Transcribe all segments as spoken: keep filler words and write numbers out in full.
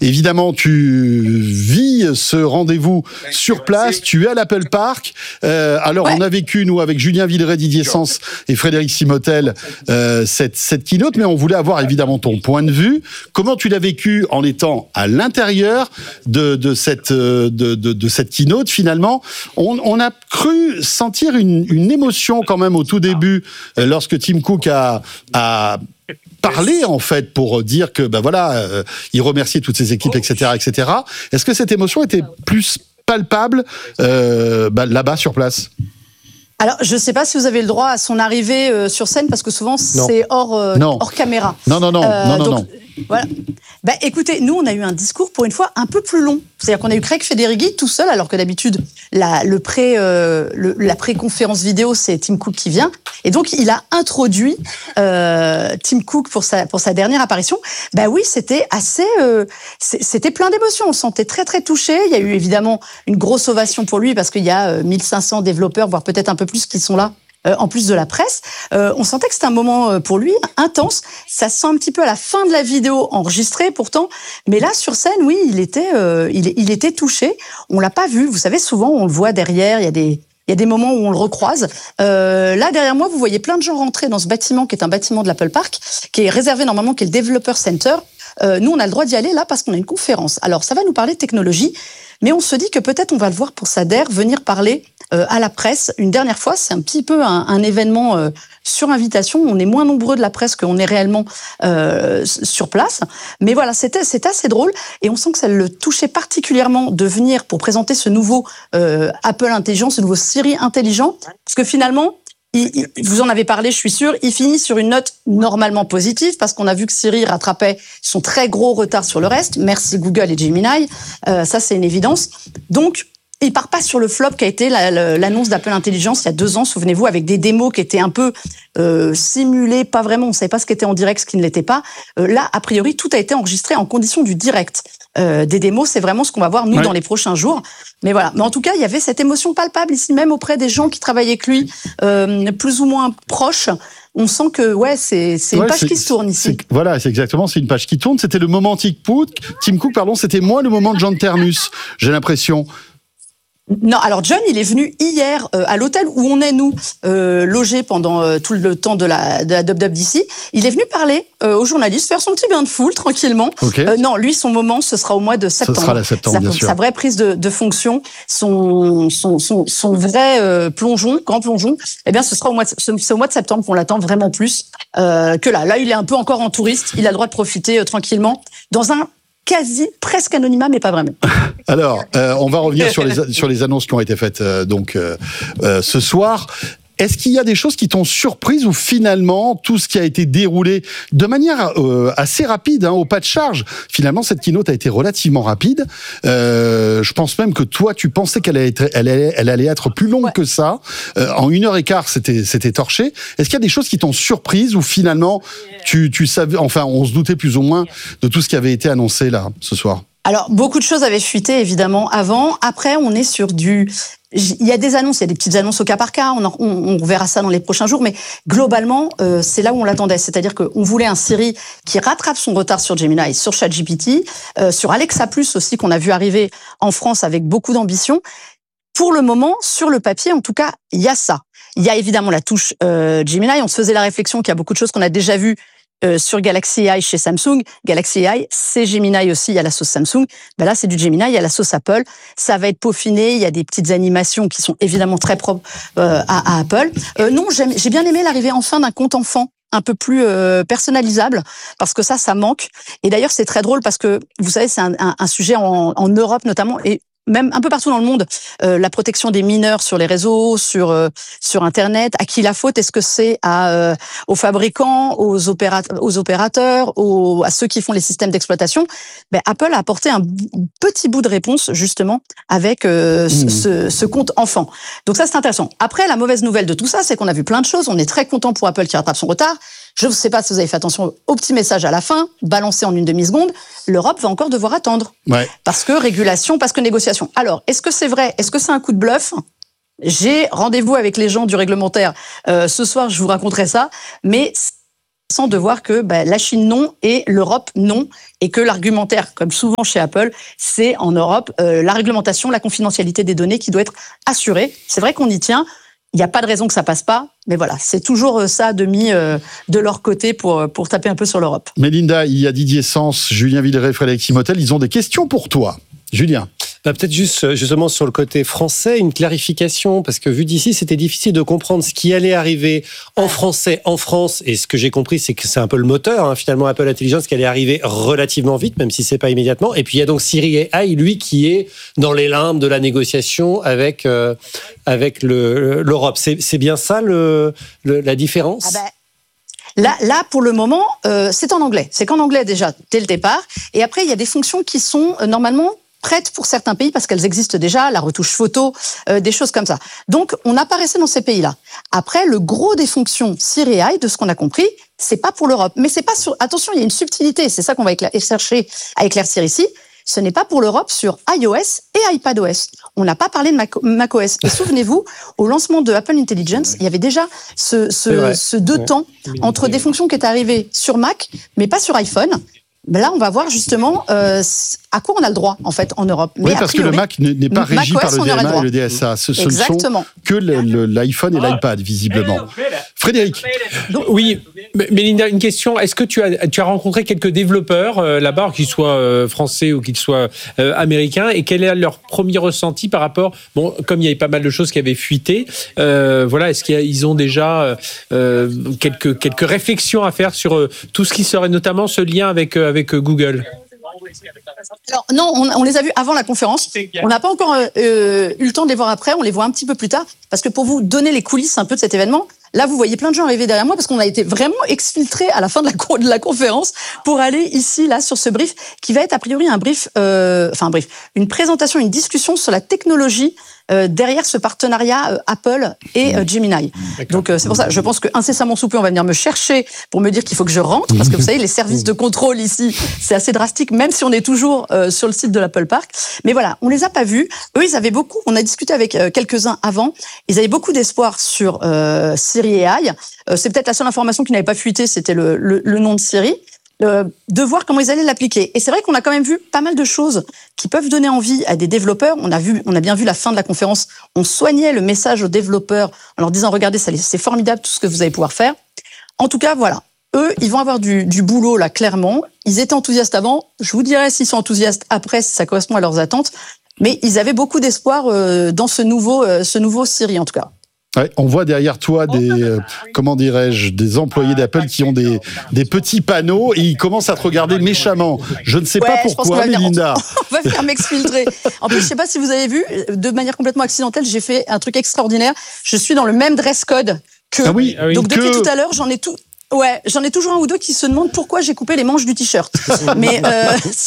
Évidemment, tu vis ce rendez-vous sur place, tu es à l'Apple Park. Euh, alors, ouais. on a vécu, nous, avec Julien Villeray, Didier Sens et Frédéric Simotel, euh, cette, cette keynote, mais on voulait avoir évidemment ton point de vue. Comment tu l'as vécu en étant à l'intérieur de, de, cette, de, de, de cette keynote, finalement? On, on a cru sentir une, une émotion quand même au tout début, euh, lorsque Tim Cook a... a parler en fait pour dire que ben voilà, euh, il remerciait toutes ses équipes, et cetera, et cetera. Est-ce que cette émotion était plus palpable euh, ben, là-bas sur place? Alors, je ne sais pas si vous avez le droit à son arrivée euh, sur scène, parce que souvent, non. c'est hors, euh, hors caméra. Non, non, non, euh, non, non, donc, non. Voilà. Bah, écoutez, nous, on a eu un discours, pour une fois, un peu plus long. C'est-à-dire qu'on a eu Craig Federighi tout seul, alors que d'habitude, la, le pré, euh, le, la pré-conférence vidéo, c'est Tim Cook qui vient. Et donc, il a introduit euh, Tim Cook pour sa, pour sa dernière apparition. Bah oui, c'était assez... Euh, c'était plein d'émotions. On se sentait très, très touché. Il y a eu évidemment une grosse ovation pour lui, parce qu'il y a euh, mille cinq cents développeurs, voire peut-être un peu plus, qui sont là. Euh, en plus de la presse, euh, on sentait que c'était un moment euh, pour lui intense. Ça se sent un petit peu à la fin de la vidéo enregistrée pourtant, mais là sur scène, oui, il était, euh, il, il était touché. On l'a pas vu. Vous savez, souvent on le voit derrière. Il y a des, il y a des moments où on le recroise. Euh, là derrière moi, vous voyez plein de gens rentrer dans ce bâtiment qui est un bâtiment de l'Apple Park, qui est réservé normalement, qui est le Developer Center. Euh, nous, on a le droit d'y aller là parce qu'on a une conférence. Alors ça va nous parler de technologie, mais on se dit que peut-être on va le voir pour sa D E R venir parler Euh, à la presse. Une dernière fois, c'est un petit peu un, un événement euh, sur invitation. On est moins nombreux de la presse qu'on est réellement euh, sur place. Mais voilà, c'était, c'était assez drôle. Et on sent que ça le touchait particulièrement de venir pour présenter ce nouveau euh, Apple intelligent, ce nouveau Siri intelligent. Parce que finalement, il, il, vous en avez parlé, je suis sûre, il finit sur une note normalement positive parce qu'on a vu que Siri rattrapait son très gros retard sur le reste. Merci Google et Gemini. Euh, ça, c'est une évidence. Donc, il part pas sur le flop qui a été la, la, l'annonce d'Apple Intelligence il y a deux ans, souvenez-vous, avec des démos qui étaient un peu euh, simulées, pas vraiment, on savait pas ce qui était en direct, ce qui ne l'était pas. Euh, là, a priori, tout a été enregistré en condition du direct. Euh, des démos, c'est vraiment ce qu'on va voir, nous, ouais. dans les prochains jours. Mais voilà. Mais en tout cas, il y avait cette émotion palpable ici, même auprès des gens qui travaillaient avec lui, euh, plus ou moins proches. On sent que ouais, c'est c'est ouais, une page c'est, qui se tourne ici. C'est, voilà, c'est exactement, c'est une page qui tourne. C'était le moment Tim Cook, Tim Cook, pardon, c'était moins le moment de John Ternus. J'ai l'impression. Non, alors John, il est venu hier euh, à l'hôtel où on est, nous, euh, logés pendant euh, tout le temps de la, de la W W D C. Il est venu parler euh, aux journalistes, faire son petit bain de foule, tranquillement. Okay. Euh, non, lui, son moment, ce sera au mois de septembre. Ce sera la septembre, sa, bien sûr. Sa vraie prise de, de fonction, son, son, son, son vrai euh, plongeon, grand plongeon, eh bien, ce sera au mois de, ce, c'est au mois de septembre qu'on l'attend vraiment plus euh, que là. Là, il est un peu encore en touriste. Il a le droit de profiter euh, tranquillement dans un quasi, presque anonymat, mais pas vraiment. Alors, euh, on va revenir sur les, sur les annonces qui ont été faites euh, donc euh, euh, ce soir. Est-ce qu'il y a des choses qui t'ont surprise ou finalement tout ce qui a été déroulé de manière euh, assez rapide, hein, au pas de charge? Finalement, cette keynote a été relativement rapide. Euh, je pense même que toi, tu pensais qu'elle allait être, elle allait, elle allait être plus longue ouais. que ça. Euh, en une heure et quart, c'était, c'était torché. Est-ce qu'il y a des choses qui t'ont surprise ou finalement tu, tu savais, enfin, on se doutait plus ou moins de tout ce qui avait été annoncé là ce soir? Alors, beaucoup de choses avaient fuité, évidemment, avant. Après, on est sur du... Il y a des annonces, il y a des petites annonces au cas par cas, on, en, on, on verra ça dans les prochains jours, mais globalement, euh, c'est là où on l'attendait. C'est-à-dire qu'on voulait un Siri qui rattrape son retard sur Gemini, sur ChatGPT, euh, sur Alexa Plus aussi, qu'on a vu arriver en France avec beaucoup d'ambition. Pour le moment, sur le papier, en tout cas, il y a ça. Il y a évidemment la touche euh, Gemini. On se faisait la réflexion qu'il y a beaucoup de choses qu'on a déjà vues Euh, sur Galaxy A I chez Samsung. Galaxy A I, c'est Gemini aussi, il y a la sauce Samsung. Ben là, c'est du Gemini, il y a la sauce Apple. Ça va être peaufiné, il y a des petites animations qui sont évidemment très propres euh, à, à Apple. Euh, non, j'aime, j'ai bien aimé l'arrivée enfin d'un compte enfant un peu plus euh, personnalisable, parce que ça, ça manque. Et d'ailleurs, c'est très drôle parce que, vous savez, c'est un, un, un sujet en, en Europe notamment, et même un peu partout dans le monde, euh, la protection des mineurs sur les réseaux, sur euh, sur Internet. À qui la faute? Est-ce que c'est à euh, aux fabricants, aux opérateurs, aux opérateurs, aux, à ceux qui font les systèmes d'exploitation? Ben Apple a apporté un petit bout de réponse justement avec euh, mmh. ce, ce compte enfant. Donc ça, c'est intéressant. Après, la mauvaise nouvelle de tout ça, c'est qu'on a vu plein de choses. On est très content pour Apple qui rattrape son retard. Je ne sais pas si vous avez fait attention au petit message à la fin, balancé en une demi-seconde. L'Europe va encore devoir attendre. Ouais. Parce que régulation, parce que négociation. Alors, est-ce que c'est vrai? Est-ce que c'est un coup de bluff? J'ai rendez-vous avec les gens du réglementaire. Euh, ce soir, je vous raconterai ça. Mais de voir que bah, la Chine non et l'Europe non, et que l'argumentaire, comme souvent chez Apple, c'est en Europe euh, la réglementation, la confidentialité des données qui doit être assurée. C'est vrai qu'on y tient, il n'y a pas de raison que ça passe pas, mais voilà, c'est toujours ça de mis euh, de leur côté pour, pour taper un peu sur l'Europe. Mélinda, il y a Didier Sens, Julien Villeray, Frédéric Simotel, ils ont des questions pour toi. Julien. Bah, peut-être juste justement sur le côté français, une clarification, parce que vu d'ici, c'était difficile de comprendre ce qui allait arriver en français, en France, et ce que j'ai compris, c'est que c'est un peu le moteur, hein, finalement, Apple Intelligence, qui allait arriver relativement vite, même si c'est pas immédiatement. Et puis il y a donc Siri A I, lui, qui est dans les limbes de la négociation avec euh, avec le, l'Europe. C'est, c'est bien ça le, le la différence. Ah ben... Là, là, pour le moment, euh, c'est en anglais. C'est qu'en anglais déjà dès le départ. Et après, il y a des fonctions qui sont euh, normalement prêtes pour certains pays parce qu'elles existent déjà, la retouche photo, euh, des choses comme ça. Donc, on apparaissait dans ces pays-là. Après, le gros des fonctions Siri A I, de ce qu'on a compris, c'est pas pour l'Europe. Mais c'est pas sur. Attention, il y a une subtilité. C'est ça qu'on va éclair... chercher à éclaircir ici. Ce n'est pas pour l'Europe sur iOS et iPadOS. On n'a pas parlé de Mac- macOS. Et souvenez-vous, au lancement de Apple Intelligence, il y avait déjà ce, ce, ce deux ouais. temps entre des fonctions qui étaient arrivées sur Mac, mais pas sur iPhone. Ben là, on va voir justement euh, à quoi on a le droit, en fait, en Europe. Mais oui, parce priori, que le Mac n'est pas régi par le D M A et le D S A. Ce, ce ne sont que le, le, l'iPhone et l'iPad, visiblement. Frédéric. Donc, oui, Mélinda, une question. Est-ce que tu as, tu as rencontré quelques développeurs euh, là-bas, qu'ils soient euh, français ou qu'ils soient euh, américains, et quel est leur premier ressenti par rapport... Bon, comme il y avait pas mal de choses qui avaient fuité, euh, voilà, est-ce qu'ils ont déjà euh, quelques, quelques réflexions à faire sur euh, tout ce qui serait notamment ce lien avec... Euh, avec Google? Alors non, on, on les a vus avant la conférence. On n'a pas encore euh, eu le temps de les voir après. On les voit un petit peu plus tard parce que pour vous donner les coulisses un peu de cet événement, là vous voyez plein de gens arriver derrière moi parce qu'on a été vraiment exfiltrés à la fin de la, de la conférence pour aller ici là sur ce brief qui va être a priori un brief, euh, enfin un brief, une présentation, une discussion sur la technologie euh, derrière ce partenariat euh, Apple et euh, Gemini. D'accord. Donc euh, c'est pour ça, je pense que incessamment sous peu on va venir me chercher pour me dire qu'il faut que je rentre parce que vous savez les services de contrôle ici c'est assez drastique même si on est toujours euh, sur le site de l'Apple Park. Mais voilà, on les a pas vus. Eux ils avaient beaucoup. On a discuté avec euh, quelques-uns avant. Ils avaient beaucoup d'espoir sur euh, Siri A I. Euh, c'est peut-être la seule information qui n'avait pas fuité, c'était le, le, le nom de Siri. Euh, de voir comment ils allaient l'appliquer. Et c'est vrai qu'on a quand même vu pas mal de choses qui peuvent donner envie à des développeurs. On a vu, on a bien vu la fin de la conférence. On soignait le message aux développeurs en leur disant regardez, ça, c'est formidable tout ce que vous allez pouvoir faire. En tout cas, voilà. Eux, ils vont avoir du, du boulot là, clairement. Ils étaient enthousiastes avant. Je vous dirai s'ils sont enthousiastes après, si ça correspond à leurs attentes. Mais ils avaient beaucoup d'espoir euh, dans ce nouveau, euh, ce nouveau Siri, en tout cas. Ouais, on voit derrière toi des, euh, comment dirais-je, des employés d'Apple qui ont des, des petits panneaux et ils commencent à te regarder méchamment. Je ne sais ouais, pas pourquoi, Mélinda. On va venir m'exfiltrer. En plus, je ne sais pas si vous avez vu, de manière complètement accidentelle, j'ai fait un truc extraordinaire. Je suis dans le même dress code que. Ah oui, donc que... depuis tout à l'heure, j'en ai tout. Ouais, j'en ai toujours un ou deux qui se demandent pourquoi j'ai coupé les manches du t-shirt. Mais euh...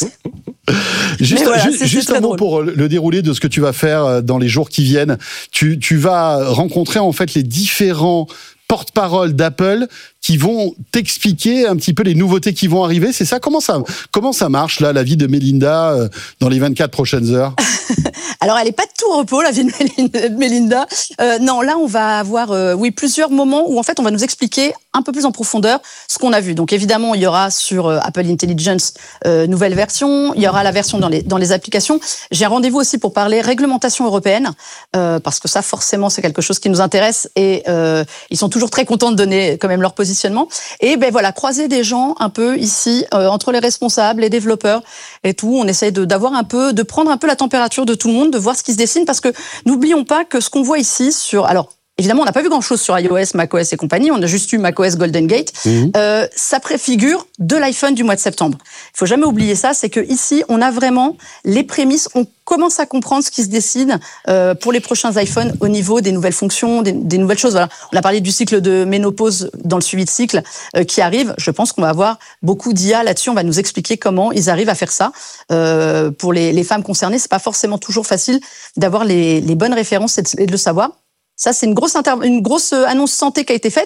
Juste, Mais voilà, juste, c'est, juste c'est un mot drôle. pour le déroulé de ce que tu vas faire dans les jours qui viennent. Tu, tu vas rencontrer en fait les différents porte-parole d'Apple qui vont t'expliquer un petit peu les nouveautés qui vont arriver. C'est ça? Comment ça, comment ça marche, là, la vie de Mélinda euh, dans les vingt-quatre prochaines heures? Alors, elle n'est pas de tout repos, la vie de Mélinda. Euh, non, là, on va avoir euh, oui, plusieurs moments où, en fait, on va nous expliquer un peu plus en profondeur ce qu'on a vu. Donc, évidemment, il y aura sur euh, Apple Intelligence euh, nouvelle version. Il y aura la version dans les, dans les applications. J'ai un rendez-vous aussi pour parler réglementation européenne, euh, parce que ça, forcément, c'est quelque chose qui nous intéresse et euh, ils sont toujours très contents de donner quand même leur positionnement. Et ben voilà, croiser des gens un peu ici, euh, entre les responsables, les développeurs et tout. On essaye de, d'avoir un peu, de prendre un peu la température de tout le monde, de voir ce qui se dessine, parce que n'oublions pas que ce qu'on voit ici sur, alors, évidemment, on n'a pas vu grand-chose sur iOS, macOS et compagnie. On a juste eu macOS Golden Gate. Mmh. Euh, ça préfigure de l'iPhone du mois de septembre. Il faut jamais oublier ça, c'est que ici, on a vraiment les prémices. On commence à comprendre ce qui se dessine euh, pour les prochains iPhones au niveau des nouvelles fonctions, des, des nouvelles choses. Voilà. On a parlé du cycle de ménopause dans le suivi de cycle euh, qui arrive. Je pense qu'on va avoir beaucoup d'I A là-dessus. On va nous expliquer comment ils arrivent à faire ça. Euh, pour les, les femmes concernées, c'est pas forcément toujours facile d'avoir les, les bonnes références et de, et de le savoir. Ça, c'est une grosse, inter... une grosse annonce santé qui a été faite.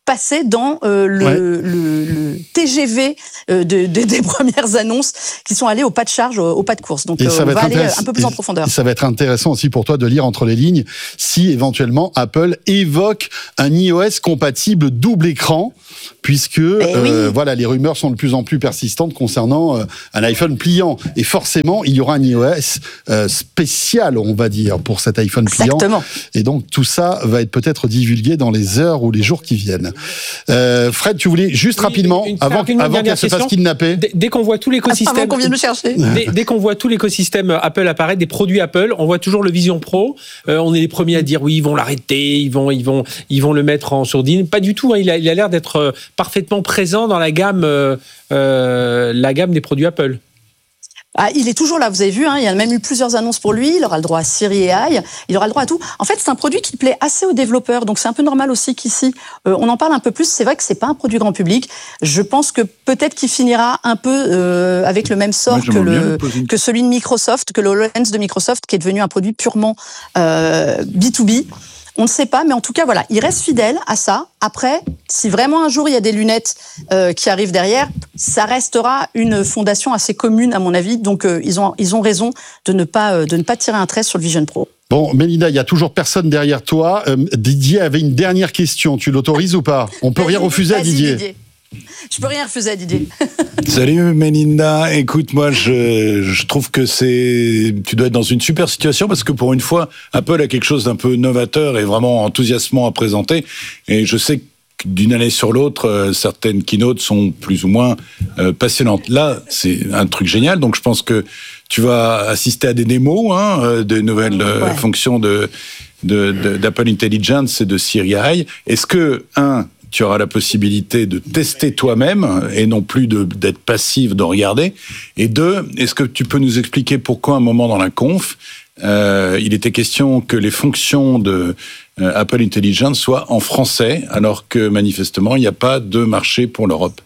passer dans euh, le, Ouais. le, le T G V euh, de, de, des premières annonces qui sont allées au pas de charge, au, au pas de course. Donc, Et euh, ça on va va être aller intéressant. un peu plus en Et- profondeur. et ça va être intéressant aussi pour toi de lire entre les lignes si éventuellement Apple évoque un iOS compatible double écran, puisque euh, oui. voilà, les rumeurs sont de plus en plus persistantes concernant euh, un iPhone pliant. Et forcément, il y aura un iOS euh, spécial, on va dire, pour cet iPhone pliant. Exactement. Et donc tout ça va être peut-être divulgué dans les heures ou les jours qui viennent. Euh, Fred, tu voulais juste Oui, rapidement, une- une- avant, rapidement, avant dernière qu'elle se fasse question. kidnapper. Dès, dès qu'on voit tout Avant l'écosystème, qu'on vienne me chercher. dès, dès qu'on voit tout l'écosystème Apple apparaître, des produits Apple, on voit toujours le Vision Pro. Euh, on est les premiers à dire oui, ils vont l'arrêter, ils vont, ils vont, ils vont le mettre en sourdine. Pas du tout. Hein, il a, il a l'air d'être euh, parfaitement présent dans la gamme, euh, euh, la gamme des produits Apple. Ah, il est toujours là, vous avez vu, hein, il y a même eu plusieurs annonces pour lui, il aura le droit à Siri et A I, il aura le droit à tout. En fait, c'est un produit qui plaît assez aux développeurs, donc c'est un peu normal aussi qu'ici, euh, on en parle un peu plus. C'est vrai que c'est pas un produit grand public. Je pense que peut-être qu'il finira un peu euh, avec le même sort Moi, que, j'aimerais bien le, vous poser une que celui de Microsoft, que le HoloLens de Microsoft, qui est devenu un produit purement euh, B deux B. On ne sait pas, mais en tout cas, voilà, il reste fidèle à ça. Après, si vraiment un jour il y a des lunettes euh, qui arrivent derrière, ça restera une fondation assez commune, à mon avis. Donc, euh, ils ont ils ont raison de ne pas euh, de ne pas tirer un trait sur le Vision Pro. Bon, Mélinda, il y a toujours personne derrière toi. Euh, Didier avait une dernière question. Tu l'autorises ou pas? On peut rien Vas-y, refuser à vas-y, Didier. Je peux rien refuser à Didier. Salut Mélinda, écoute, moi je, je trouve que c'est, tu dois être dans une super situation parce que pour une fois, Apple a quelque chose d'un peu novateur et vraiment enthousiasmant à présenter. Et je sais que d'une année sur l'autre, euh, certaines keynotes sont plus ou moins euh, passionnantes. Là, c'est un truc génial, donc je pense que tu vas assister à des démos, hein, euh, de nouvelles euh, Ouais. fonctions de, de, de- d'Apple Intelligence et de Siri A I. Est-ce que, un, tu auras la possibilité de tester toi-même et non plus de, d'être passif, de regarder. Et deux, est-ce que tu peux nous expliquer pourquoi, à un moment dans la conf, euh, il était question que les fonctions de euh, Apple Intelligence soient en français, alors que manifestement, il n'y a pas de marché pour l'Europe.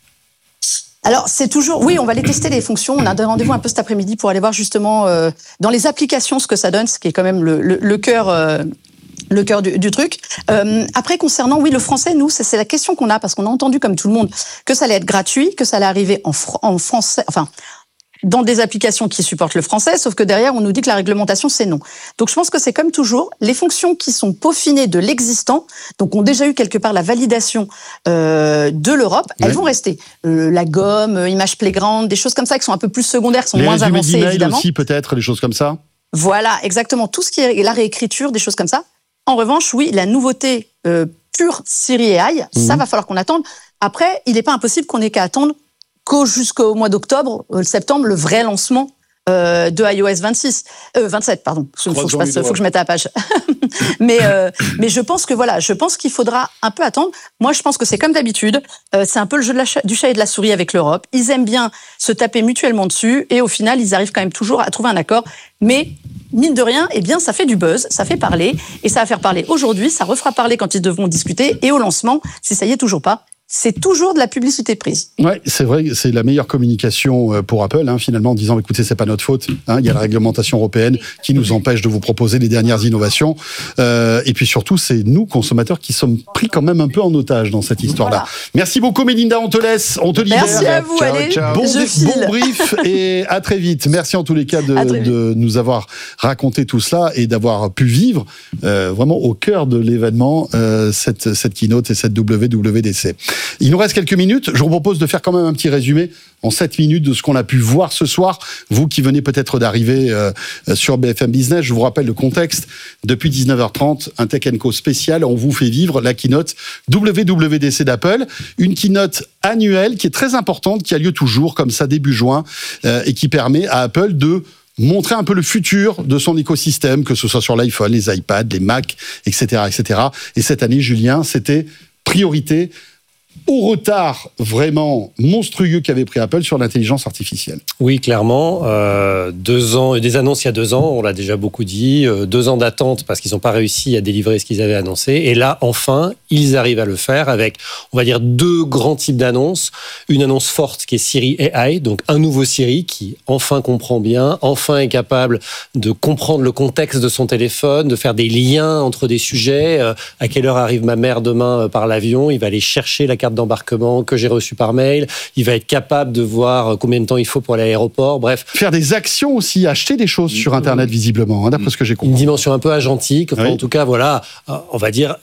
Alors, c'est toujours... Oui, on va les tester, les fonctions. On a des rendez-vous un peu cet après-midi pour aller voir justement euh, dans les applications ce que ça donne, ce qui est quand même le, le, le cœur... Euh, le cœur du, du truc. Euh, après, concernant, oui, le français, nous, c'est, c'est la question qu'on a, parce qu'on a entendu, comme tout le monde, que ça allait être gratuit, que ça allait arriver en, fr- en français, enfin, dans des applications qui supportent le français, sauf que derrière, on nous dit que la réglementation, c'est non. Donc, je pense que c'est comme toujours, les fonctions qui sont peaufinées de l'existant, donc ont déjà eu quelque part la validation euh, de l'Europe, Ouais. elles vont rester. Euh, la gomme, euh, Image Playground, des choses comme ça qui sont un peu plus secondaires, qui sont Les moins résumés avancées, d'email évidemment. aussi, peut-être, les choses comme ça. Voilà, exactement. Tout ce qui est la réécriture, des choses comme ça. En revanche, oui, la nouveauté euh, pure Siri et A I, Mhm. ça va falloir qu'on attende. Après, il n'est pas impossible qu'on ait qu'à attendre qu'au jusqu'au mois d'octobre, euh, septembre, le vrai lancement euh, de iOS vingt-six, euh, vingt-sept, pardon. Il faut que je passe, faut que je mette à la page. mais euh, mais je pense que voilà, je pense qu'il faudra un peu attendre. Moi, je pense que c'est comme d'habitude. Euh, c'est un peu le jeu de la cha- du chat et de la souris avec l'Europe. Ils aiment bien se taper mutuellement dessus, et au final, ils arrivent quand même toujours à trouver un accord. Mais mine de rien, eh bien, ça fait du buzz, ça fait parler, et ça va faire parler aujourd'hui, ça refera parler quand ils devront discuter, et au lancement, si ça y est toujours pas, c'est toujours de la publicité prise. Ouais, c'est vrai, c'est la meilleure communication euh, pour Apple, hein, finalement, en disant, écoutez, c'est pas notre faute. Hein, il y a la réglementation européenne qui nous empêche de vous proposer les dernières innovations. Euh, et puis surtout, c'est nous, consommateurs, qui sommes pris quand même un peu en otage dans cette histoire-là. Voilà. Merci beaucoup, Mélinda, on te laisse, on te libère. Merci à vous, Ciao, allez, ciao. Bon, je bon file. brief et à très vite. Merci en tous les cas de, À très vite. de nous avoir raconté tout cela et d'avoir pu vivre euh, vraiment au cœur de l'événement euh, cette, cette keynote et cette W W D C. Il nous reste quelques minutes. Je vous propose de faire quand même un petit résumé en sept minutes de ce qu'on a pu voir ce soir. Vous qui venez peut-être d'arriver euh, sur B F M Business, je vous rappelle le contexte. Depuis dix-neuf heures trente, un Tech and Co spécial. On vous fait vivre la keynote W W D C d'Apple. Une keynote annuelle qui est très importante, qui a lieu toujours comme ça début juin euh, et qui permet à Apple de montrer un peu le futur de son écosystème, que ce soit sur l'iPhone, les iPads, les Mac, et cetera, et cetera. Et cette année, Julien, c'était priorité au retard vraiment monstrueux qu'avait pris Apple sur l'intelligence artificielle. Oui, clairement. Euh, deux ans, des annonces il y a deux ans, on l'a déjà beaucoup dit. Euh, deux ans d'attente parce qu'ils n'ont pas réussi à délivrer ce qu'ils avaient annoncé. Et là, enfin, ils arrivent à le faire avec, on va dire, deux grands types d'annonces. Une annonce forte qui est Siri A I, donc un nouveau Siri qui enfin comprend bien, enfin est capable de comprendre le contexte de son téléphone, de faire des liens entre des sujets. Euh, à quelle heure arrive ma mère demain euh, par l'avion ? Il va aller chercher la carte d'embarquement que j'ai reçue par mail. Il va être capable de voir combien de temps il faut pour aller à l'aéroport. Bref. Faire des actions aussi, acheter des choses sur Internet visiblement, hein, d'après ce que j'ai compris. Une dimension un peu agentique. Enfin, oui. En tout cas, voilà, on va dire,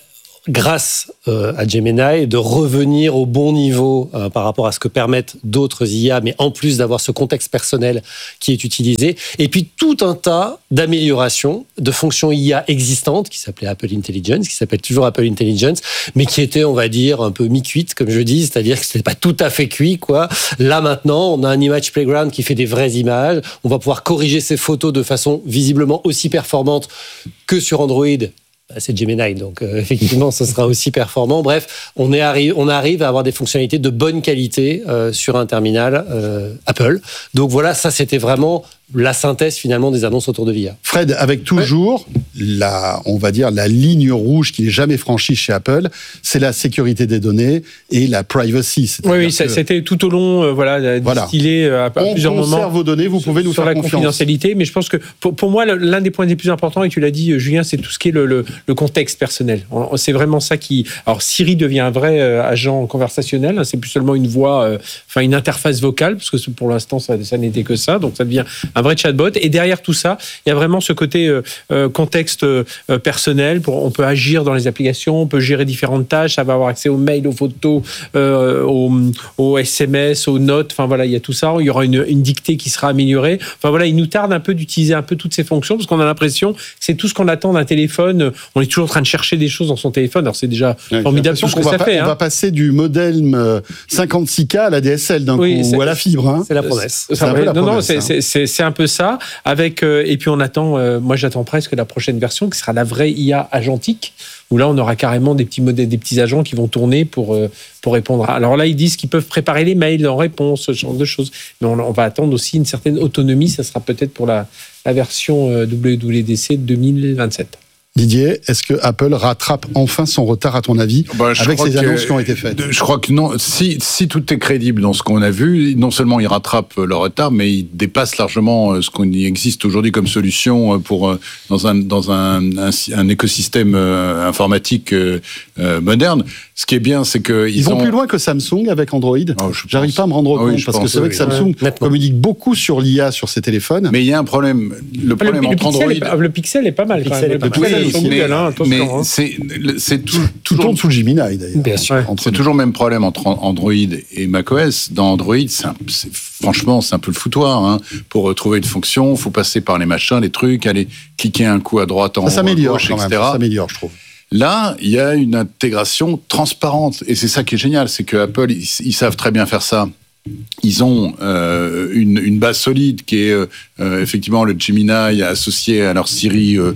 grâce euh, à Gemini, de revenir au bon niveau euh, par rapport à ce que permettent d'autres I A, mais en plus d'avoir ce contexte personnel qui est utilisé. Et puis tout un tas d'améliorations de fonctions I A existantes qui s'appelaient Apple Intelligence, qui s'appelle toujours Apple Intelligence, mais qui étaient, on va dire, un peu mi-cuites, comme je dis, c'est-à-dire que c'était pas tout à fait cuit, quoi. Là maintenant, on a un Image Playground qui fait des vraies images. On va pouvoir corriger ces photos de façon visiblement aussi performante que sur Android. C'est Gemini, donc euh, effectivement, ce sera aussi performant. Bref, on, est arri- on arrive à avoir des fonctionnalités de bonne qualité euh, sur un terminal euh, Apple. Donc voilà, ça c'était vraiment la synthèse finalement des annonces autour de l'I A. Fred, avec toujours la, on va dire la ligne rouge qui n'est jamais franchie chez Apple, c'est la sécurité des données et la privacy. Oui, oui, ça, c'était tout au long, euh, voilà, Voilà. distillé à, à plusieurs moments. On conserve vos données, vous pouvez nous sur faire la confiance. confidentialité, mais je pense que pour, pour moi, l'un des points les plus importants, et tu l'as dit, Julien, c'est tout ce qui est le, le, le contexte personnel. C'est vraiment ça qui. Alors, Siri devient un vrai euh, agent conversationnel. Hein, c'est plus seulement une voix, euh, enfin une interface vocale, parce que pour l'instant, ça, ça n'était que ça. Donc, ça devient un vrai chatbot. Et derrière tout ça, il y a vraiment ce côté euh, euh, contexte euh, personnel. Pour, on peut agir dans les applications, on peut gérer différentes tâches. Ça va avoir accès aux mails, aux photos, euh, aux, aux S M S, aux notes. Enfin voilà, il y a tout ça. Il y aura une, une dictée qui sera améliorée. Enfin voilà, il nous tarde un peu d'utiliser un peu toutes ces fonctions parce qu'on a l'impression que c'est tout ce qu'on attend d'un téléphone. On est toujours en train de chercher des choses dans son téléphone. Alors c'est déjà Ouais, formidable tout ce que ça pas, fait. On hein. va passer du modem cinquante-six K à la D S L d'un Oui, coup, ou à la fibre. Hein. C'est la promesse. Ça, C'est un peu ouais, la non, promesse, non, hein. c'est, c'est, c'est un peu ça. Avec euh, et puis on attend. Euh, moi, j'attends presque la prochaine version qui sera la vraie I A agentique, où là, on aura carrément des petits modèles, des petits agents qui vont tourner pour euh, pour répondre. Alors là, ils disent qu'ils peuvent préparer les mails en réponse, ce genre de choses. Mais on, on va attendre aussi une certaine autonomie. Ça sera peut-être pour la la version euh, W W D C deux mille vingt-sept. Didier, est-ce que Apple rattrape enfin son retard, à ton avis, Bah, je avec crois ces que- annonces qui ont été faites? Je crois que non. Si, si tout est crédible dans ce qu'on a vu, non seulement il rattrape le retard, mais il dépasse largement ce qu'on y existe aujourd'hui comme solution pour dans un dans un, un, un écosystème euh, informatique euh, euh, moderne. Ce qui est bien, c'est que ils, Ils vont ont... plus loin que Samsung avec Android. Oh, je J'arrive pense. pas à me rendre Ah oui, compte je parce que pense, c'est vrai oui. que Samsung Ouais, communique beaucoup sur l'I A sur ses téléphones. Mais il y a un problème. Le Le, problème le entre pixel Android. est pas, le Pixel est pas mal. Le quand Pixel même. est pas Le mal. Pixel Oui, sur mais, Google, hein, attention, mais hein. c'est c'est tout, Tout toujours tourne sous le Gemini d'ailleurs. Bien sûr. Ouais. Entre C'est nous. toujours le même problème entre Android et macOS. Dans Android, c'est un- c'est- franchement, c'est un peu le foutoir. Hein. Pour trouver une fonction, il faut passer par les machins, les trucs, aller cliquer un coup à droite, en haut, Ça à s'améliore gauche, quand même. et cetera. Ça s'améliore, je trouve. Là, il y a une intégration transparente. Et c'est ça qui est génial, c'est que Apple, ils, ils savent très bien faire ça. Ils ont euh, une, une base solide qui est euh, effectivement le Gemini associé à leur Siri euh,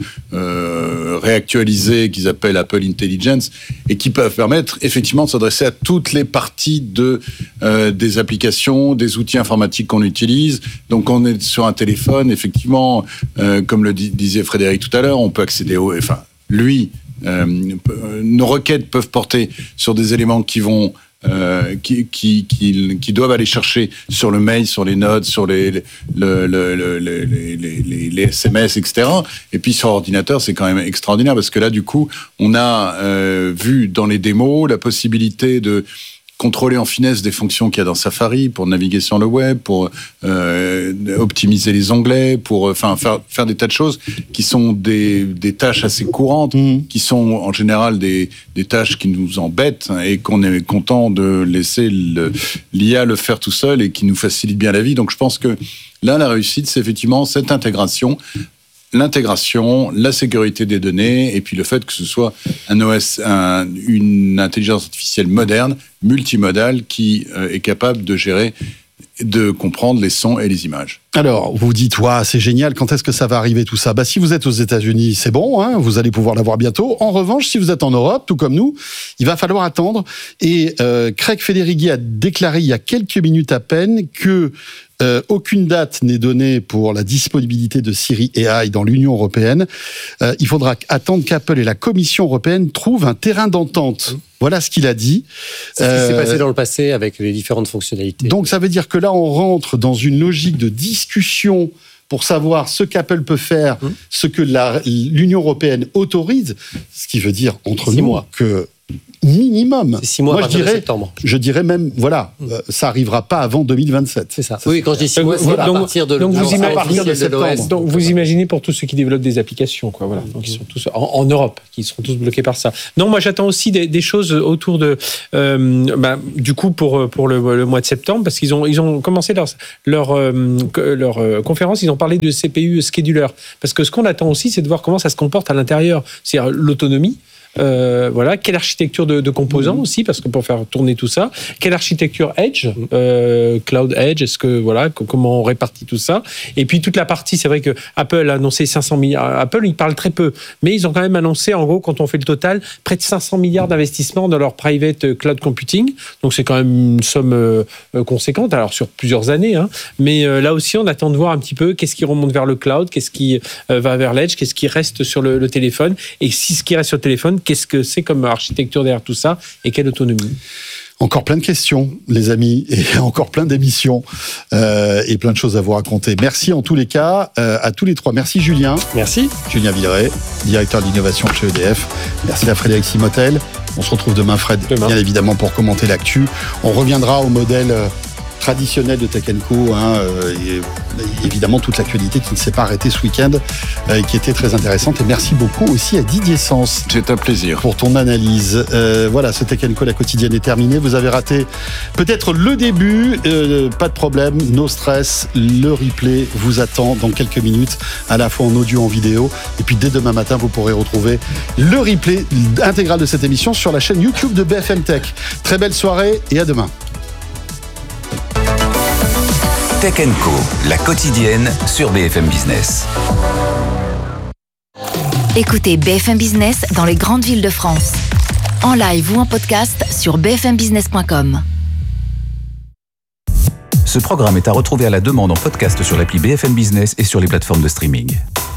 euh, réactualisé qu'ils appellent Apple Intelligence et qui peuvent permettre effectivement de s'adresser à toutes les parties de euh, des applications, des outils informatiques qu'on utilise. Donc on est sur un téléphone, effectivement, euh, comme le dis- disait Frédéric tout à l'heure, on peut accéder au, enfin lui, euh, nos requêtes peuvent porter sur des éléments qui vont Euh, qui, qui, qui, qui doivent aller chercher sur le mail, sur les notes, sur les, les, le, le, le, les, les, les, les S M S, et cetera. Et puis sur ordinateur, c'est quand même extraordinaire parce que là, du coup, on a euh, vu dans les démos la possibilité de contrôler en finesse des fonctions qu'il y a dans Safari pour naviguer sur le web, pour euh, optimiser les onglets, pour enfin faire, faire des tas de choses qui sont des, des tâches assez courantes, Mmh. qui sont en général des, des tâches qui nous embêtent et qu'on est content de laisser le, l'I A le faire tout seul et qui nous facilite bien la vie. Donc je pense que là, la réussite, c'est effectivement cette intégration. L'intégration, la sécurité des données, et puis le fait que ce soit un O S, un, une intelligence artificielle moderne, multimodale, qui euh, est capable de gérer de comprendre les sons et les images. Alors, vous dites, ouais, c'est génial, quand est-ce que ça va arriver tout ça ? Bah, si vous êtes aux États-Unis, c'est bon, hein, vous allez pouvoir l'avoir bientôt. En revanche, si vous êtes en Europe, tout comme nous, il va falloir attendre. Et euh, Craig Federighi a déclaré il y a quelques minutes à peine que Euh, aucune date n'est donnée pour la disponibilité de Siri A I dans l'Union européenne. Euh, il faudra attendre qu'Apple et la Commission européenne trouvent un terrain d'entente. Voilà ce qu'il a dit. C'est ce qui euh, s'est passé dans le passé avec les différentes fonctionnalités. Donc ça veut dire que là, on rentre dans une logique de discussion pour savoir ce qu'Apple peut faire, mmh. ce que la, l'Union européenne autorise, ce qui veut dire entre six nous mois. que minimum. C'est six mois Moi, à je dirais, de septembre. Je dirais même, voilà, mmh. euh, ça arrivera pas avant deux mille vingt-sept. C'est ça. Oui, quand je dis six mois, c'est donc, à partir de, donc vous à ima- partir de septembre. Donc vous imaginez pour tous ceux qui développent des applications, quoi. Voilà. Donc ils sont tous en, en Europe, qui seront tous bloqués par ça. Non, moi j'attends aussi des, des choses autour de, euh, bah, du coup pour pour le, le mois de septembre, parce qu'ils ont ils ont commencé leur leur euh, leur euh, conférence, ils ont parlé de C P U scheduler, parce que ce qu'on attend aussi, c'est de voir comment ça se comporte à l'intérieur, c'est-à-dire l'autonomie. Euh, voilà, quelle architecture de, de composants mmh. aussi, parce que pour faire tourner tout ça, quelle architecture Edge, euh, Cloud Edge, est-ce que voilà, comment on répartit tout ça, et puis toute la partie, c'est vrai que Apple a annoncé cinq cents milliards. Apple, ils parlent très peu, mais ils ont quand même annoncé, en gros, quand on fait le total, près de cinq cents milliards d'investissements dans leur private cloud computing. Donc c'est quand même une somme euh, conséquente, alors sur plusieurs années, hein. Mais euh, là aussi, on attend de voir un petit peu qu'est-ce qui remonte vers le cloud, qu'est-ce qui euh, va vers l'Edge, qu'est-ce qui reste sur le, le téléphone, et si ce qui reste sur le téléphone, qu'est-ce que c'est comme architecture derrière tout ça et quelle autonomie ? Encore plein de questions, les amis, et encore plein d'émissions euh, et plein de choses à vous raconter. Merci en tous les cas euh, à tous les trois. Merci Julien. Merci. Julien Villeray, directeur de l'innovation chez E D F. Merci à Frédéric Simotel. On se retrouve demain, Fred, demain. Bien évidemment, pour commenter l'actu. On reviendra au modèle euh, traditionnel de Tech and Co, hein, euh, et, et évidemment toute l'actualité qui ne s'est pas arrêtée ce week-end, euh, qui était très intéressante. Et merci beaucoup aussi à Didier Sens. C'est un plaisir. Pour ton analyse. Euh, voilà, ce Tech and Co, la quotidienne est terminée. Vous avez raté peut-être le début, euh, pas de problème, no stress. Le replay vous attend dans quelques minutes, à la fois en audio, en vidéo. Et puis dès demain matin, vous pourrez retrouver le replay intégral de cette émission sur la chaîne YouTube de B F M Tech. Très belle soirée et à demain. Tech and Co, la quotidienne sur B F M Business. Écoutez B F M Business dans les grandes villes de France. En live ou en podcast sur b f m business point com. Ce programme est à retrouver à la demande en podcast sur l'appli B F M Business et sur les plateformes de streaming.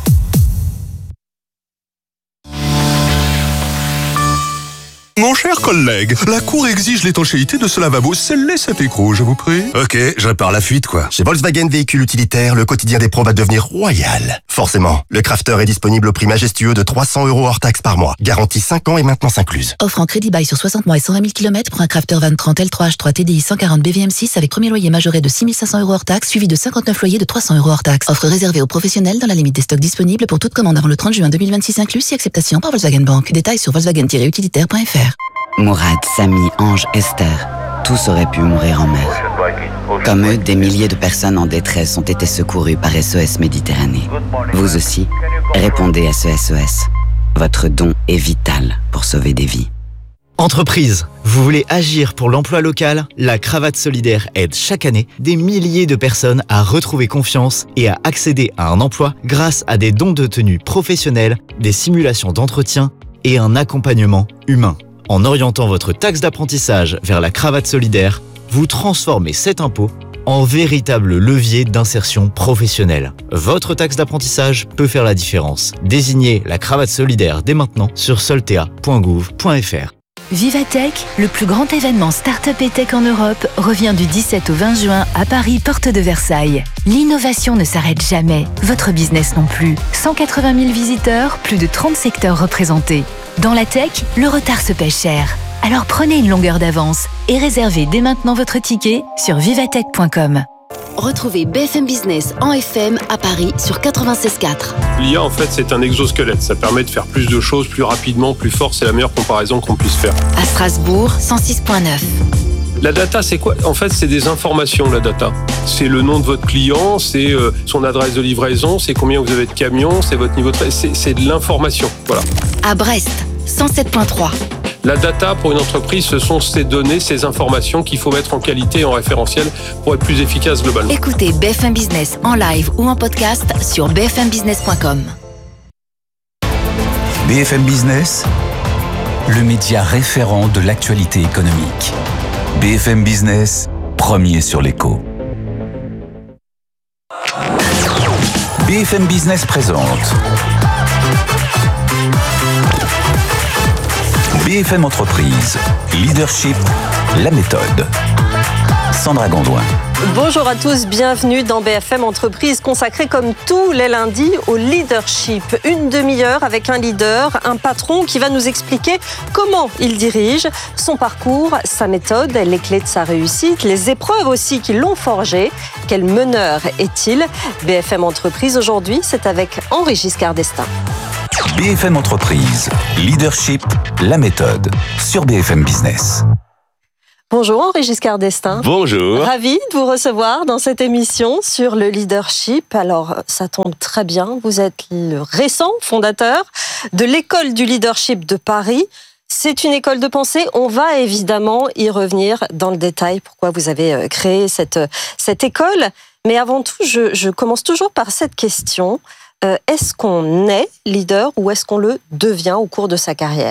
Mon cher collègue, la Cour exige l'étanchéité de ce lavabo. Scellez cet écrou, je vous prie. Ok, je répare la fuite, quoi. Chez Volkswagen Véhicules Utilitaires, le quotidien des pros va devenir royal. Forcément, le Crafter est disponible au prix majestueux de trois cents euros hors taxe par mois. Garantie cinq ans et maintenance incluse. Offre en crédit bail sur soixante mois et cent vingt mille kilomètres pour un Crafter Van trente L trois H trois T D I cent quarante B V M six avec premier loyer majoré de six mille cinq cents euros hors taxe, suivi de cinquante-neuf loyers de trois cents euros hors taxe. Offre réservée aux professionnels dans la limite des stocks disponibles pour toute commande avant le trente juin deux mille vingt-six inclus, si acceptation par Volkswagen Bank. Détails sur volkswagen tiret utilitaire point f r. Mourad, Samy, Ange, Esther, tous auraient pu mourir en mer. Comme eux, des milliers de personnes en détresse ont été secourues par S O S Méditerranée. Vous aussi, répondez à ce S O S. Votre don est vital pour sauver des vies. Entreprise, vous voulez agir pour l'emploi local ? La Cravate Solidaire aide chaque année des milliers de personnes à retrouver confiance et à accéder à un emploi grâce à des dons de tenue professionnels, des simulations d'entretien et un accompagnement humain. En orientant votre taxe d'apprentissage vers la Cravate Solidaire, vous transformez cet impôt en véritable levier d'insertion professionnelle. Votre taxe d'apprentissage peut faire la différence. Désignez la Cravate Solidaire dès maintenant sur soltea point gouv point f r. Vivatech, le plus grand événement start-up et tech en Europe, revient du dix-sept au vingt juin à Paris, porte de Versailles. L'innovation ne s'arrête jamais, votre business non plus. cent quatre-vingt mille visiteurs, plus de trente secteurs représentés. Dans la tech, le retard se paie cher. Alors prenez une longueur d'avance et réservez dès maintenant votre ticket sur vivatech point com. Retrouvez B F M Business en F M à Paris sur quatre-vingt-seize quatre. L'I A, en fait, c'est un exosquelette. Ça permet de faire plus de choses plus rapidement, plus fort. C'est la meilleure comparaison qu'on puisse faire. À Strasbourg, cent six virgule neuf. La data, c'est quoi ? En fait, c'est des informations, la data. C'est le nom de votre client, c'est euh, son adresse de livraison, c'est combien vous avez de camions, c'est votre niveau de... C'est, c'est de l'information, voilà. À Brest, cent sept virgule trois. La data pour une entreprise, ce sont ces données, ces informations qu'il faut mettre en qualité et en référentiel pour être plus efficace globalement. Écoutez B F M Business en live ou en podcast sur b f m business point com. B F M Business, le média référent de l'actualité économique. B F M Business, premier sur l'écho. B F M Business présente B F M Entreprise, Leadership, la méthode. Sandra Gondouin. Bonjour à tous, bienvenue dans B F M Entreprise, consacrée comme tous les lundis au leadership. Une demi-heure avec un leader, un patron qui va nous expliquer comment il dirige, son parcours, sa méthode, les clés de sa réussite, les épreuves aussi qui l'ont forgé. Quel meneur est-il ? B F M Entreprise aujourd'hui, c'est avec Henri Giscard d'Estaing. B F M Entreprise, Leadership, la méthode, sur B F M Business. Bonjour Henri Giscard d'Estaing. Bonjour. Ravi de vous recevoir dans cette émission sur le leadership. Alors, ça tombe très bien, vous êtes le récent fondateur de l'École du leadership de Paris. C'est une école de pensée, on va évidemment y revenir dans le détail, pourquoi vous avez créé cette, cette école. Mais avant tout, je, je commence toujours par cette question. Euh, est-ce qu'on est leader ou est-ce qu'on le devient au cours de sa carrière ?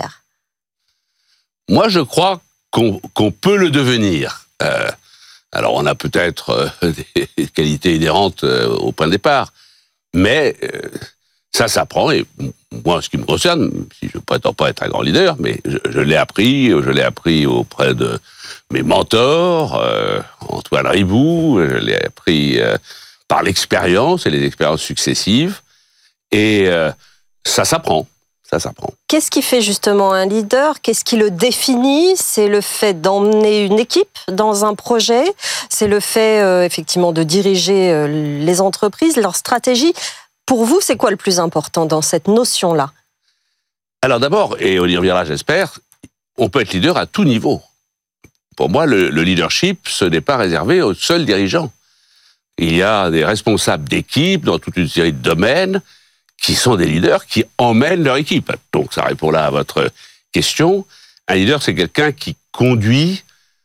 Moi, je crois qu'on, qu'on peut le devenir. Euh, alors, on a peut-être euh, des qualités inhérentes euh, au point de départ, mais euh, ça s'apprend. Et moi, ce qui me concerne, si je ne prétends pas être un grand leader, mais je, je l'ai appris, je l'ai appris auprès de mes mentors, euh, Antoine Riboud, je l'ai appris euh, par l'expérience et les expériences successives. Et euh, ça s'apprend, ça s'apprend. Qu'est-ce qui fait justement un leader ? Qu'est-ce qui le définit ? C'est le fait d'emmener une équipe dans un projet ? C'est le fait euh, effectivement de diriger euh, les entreprises, leur stratégie ? Pour vous, c'est quoi le plus important dans cette notion-là ? Alors d'abord, et on y reviendra j'espère, on peut être leader à tout niveau. Pour moi, le, le leadership, ce n'est pas réservé aux seuls dirigeants. Il y a des responsables d'équipe dans toute une série de domaines qui sont des leaders qui emmènent leur équipe. Donc, ça répond là à votre question. Un leader, c'est quelqu'un qui conduit,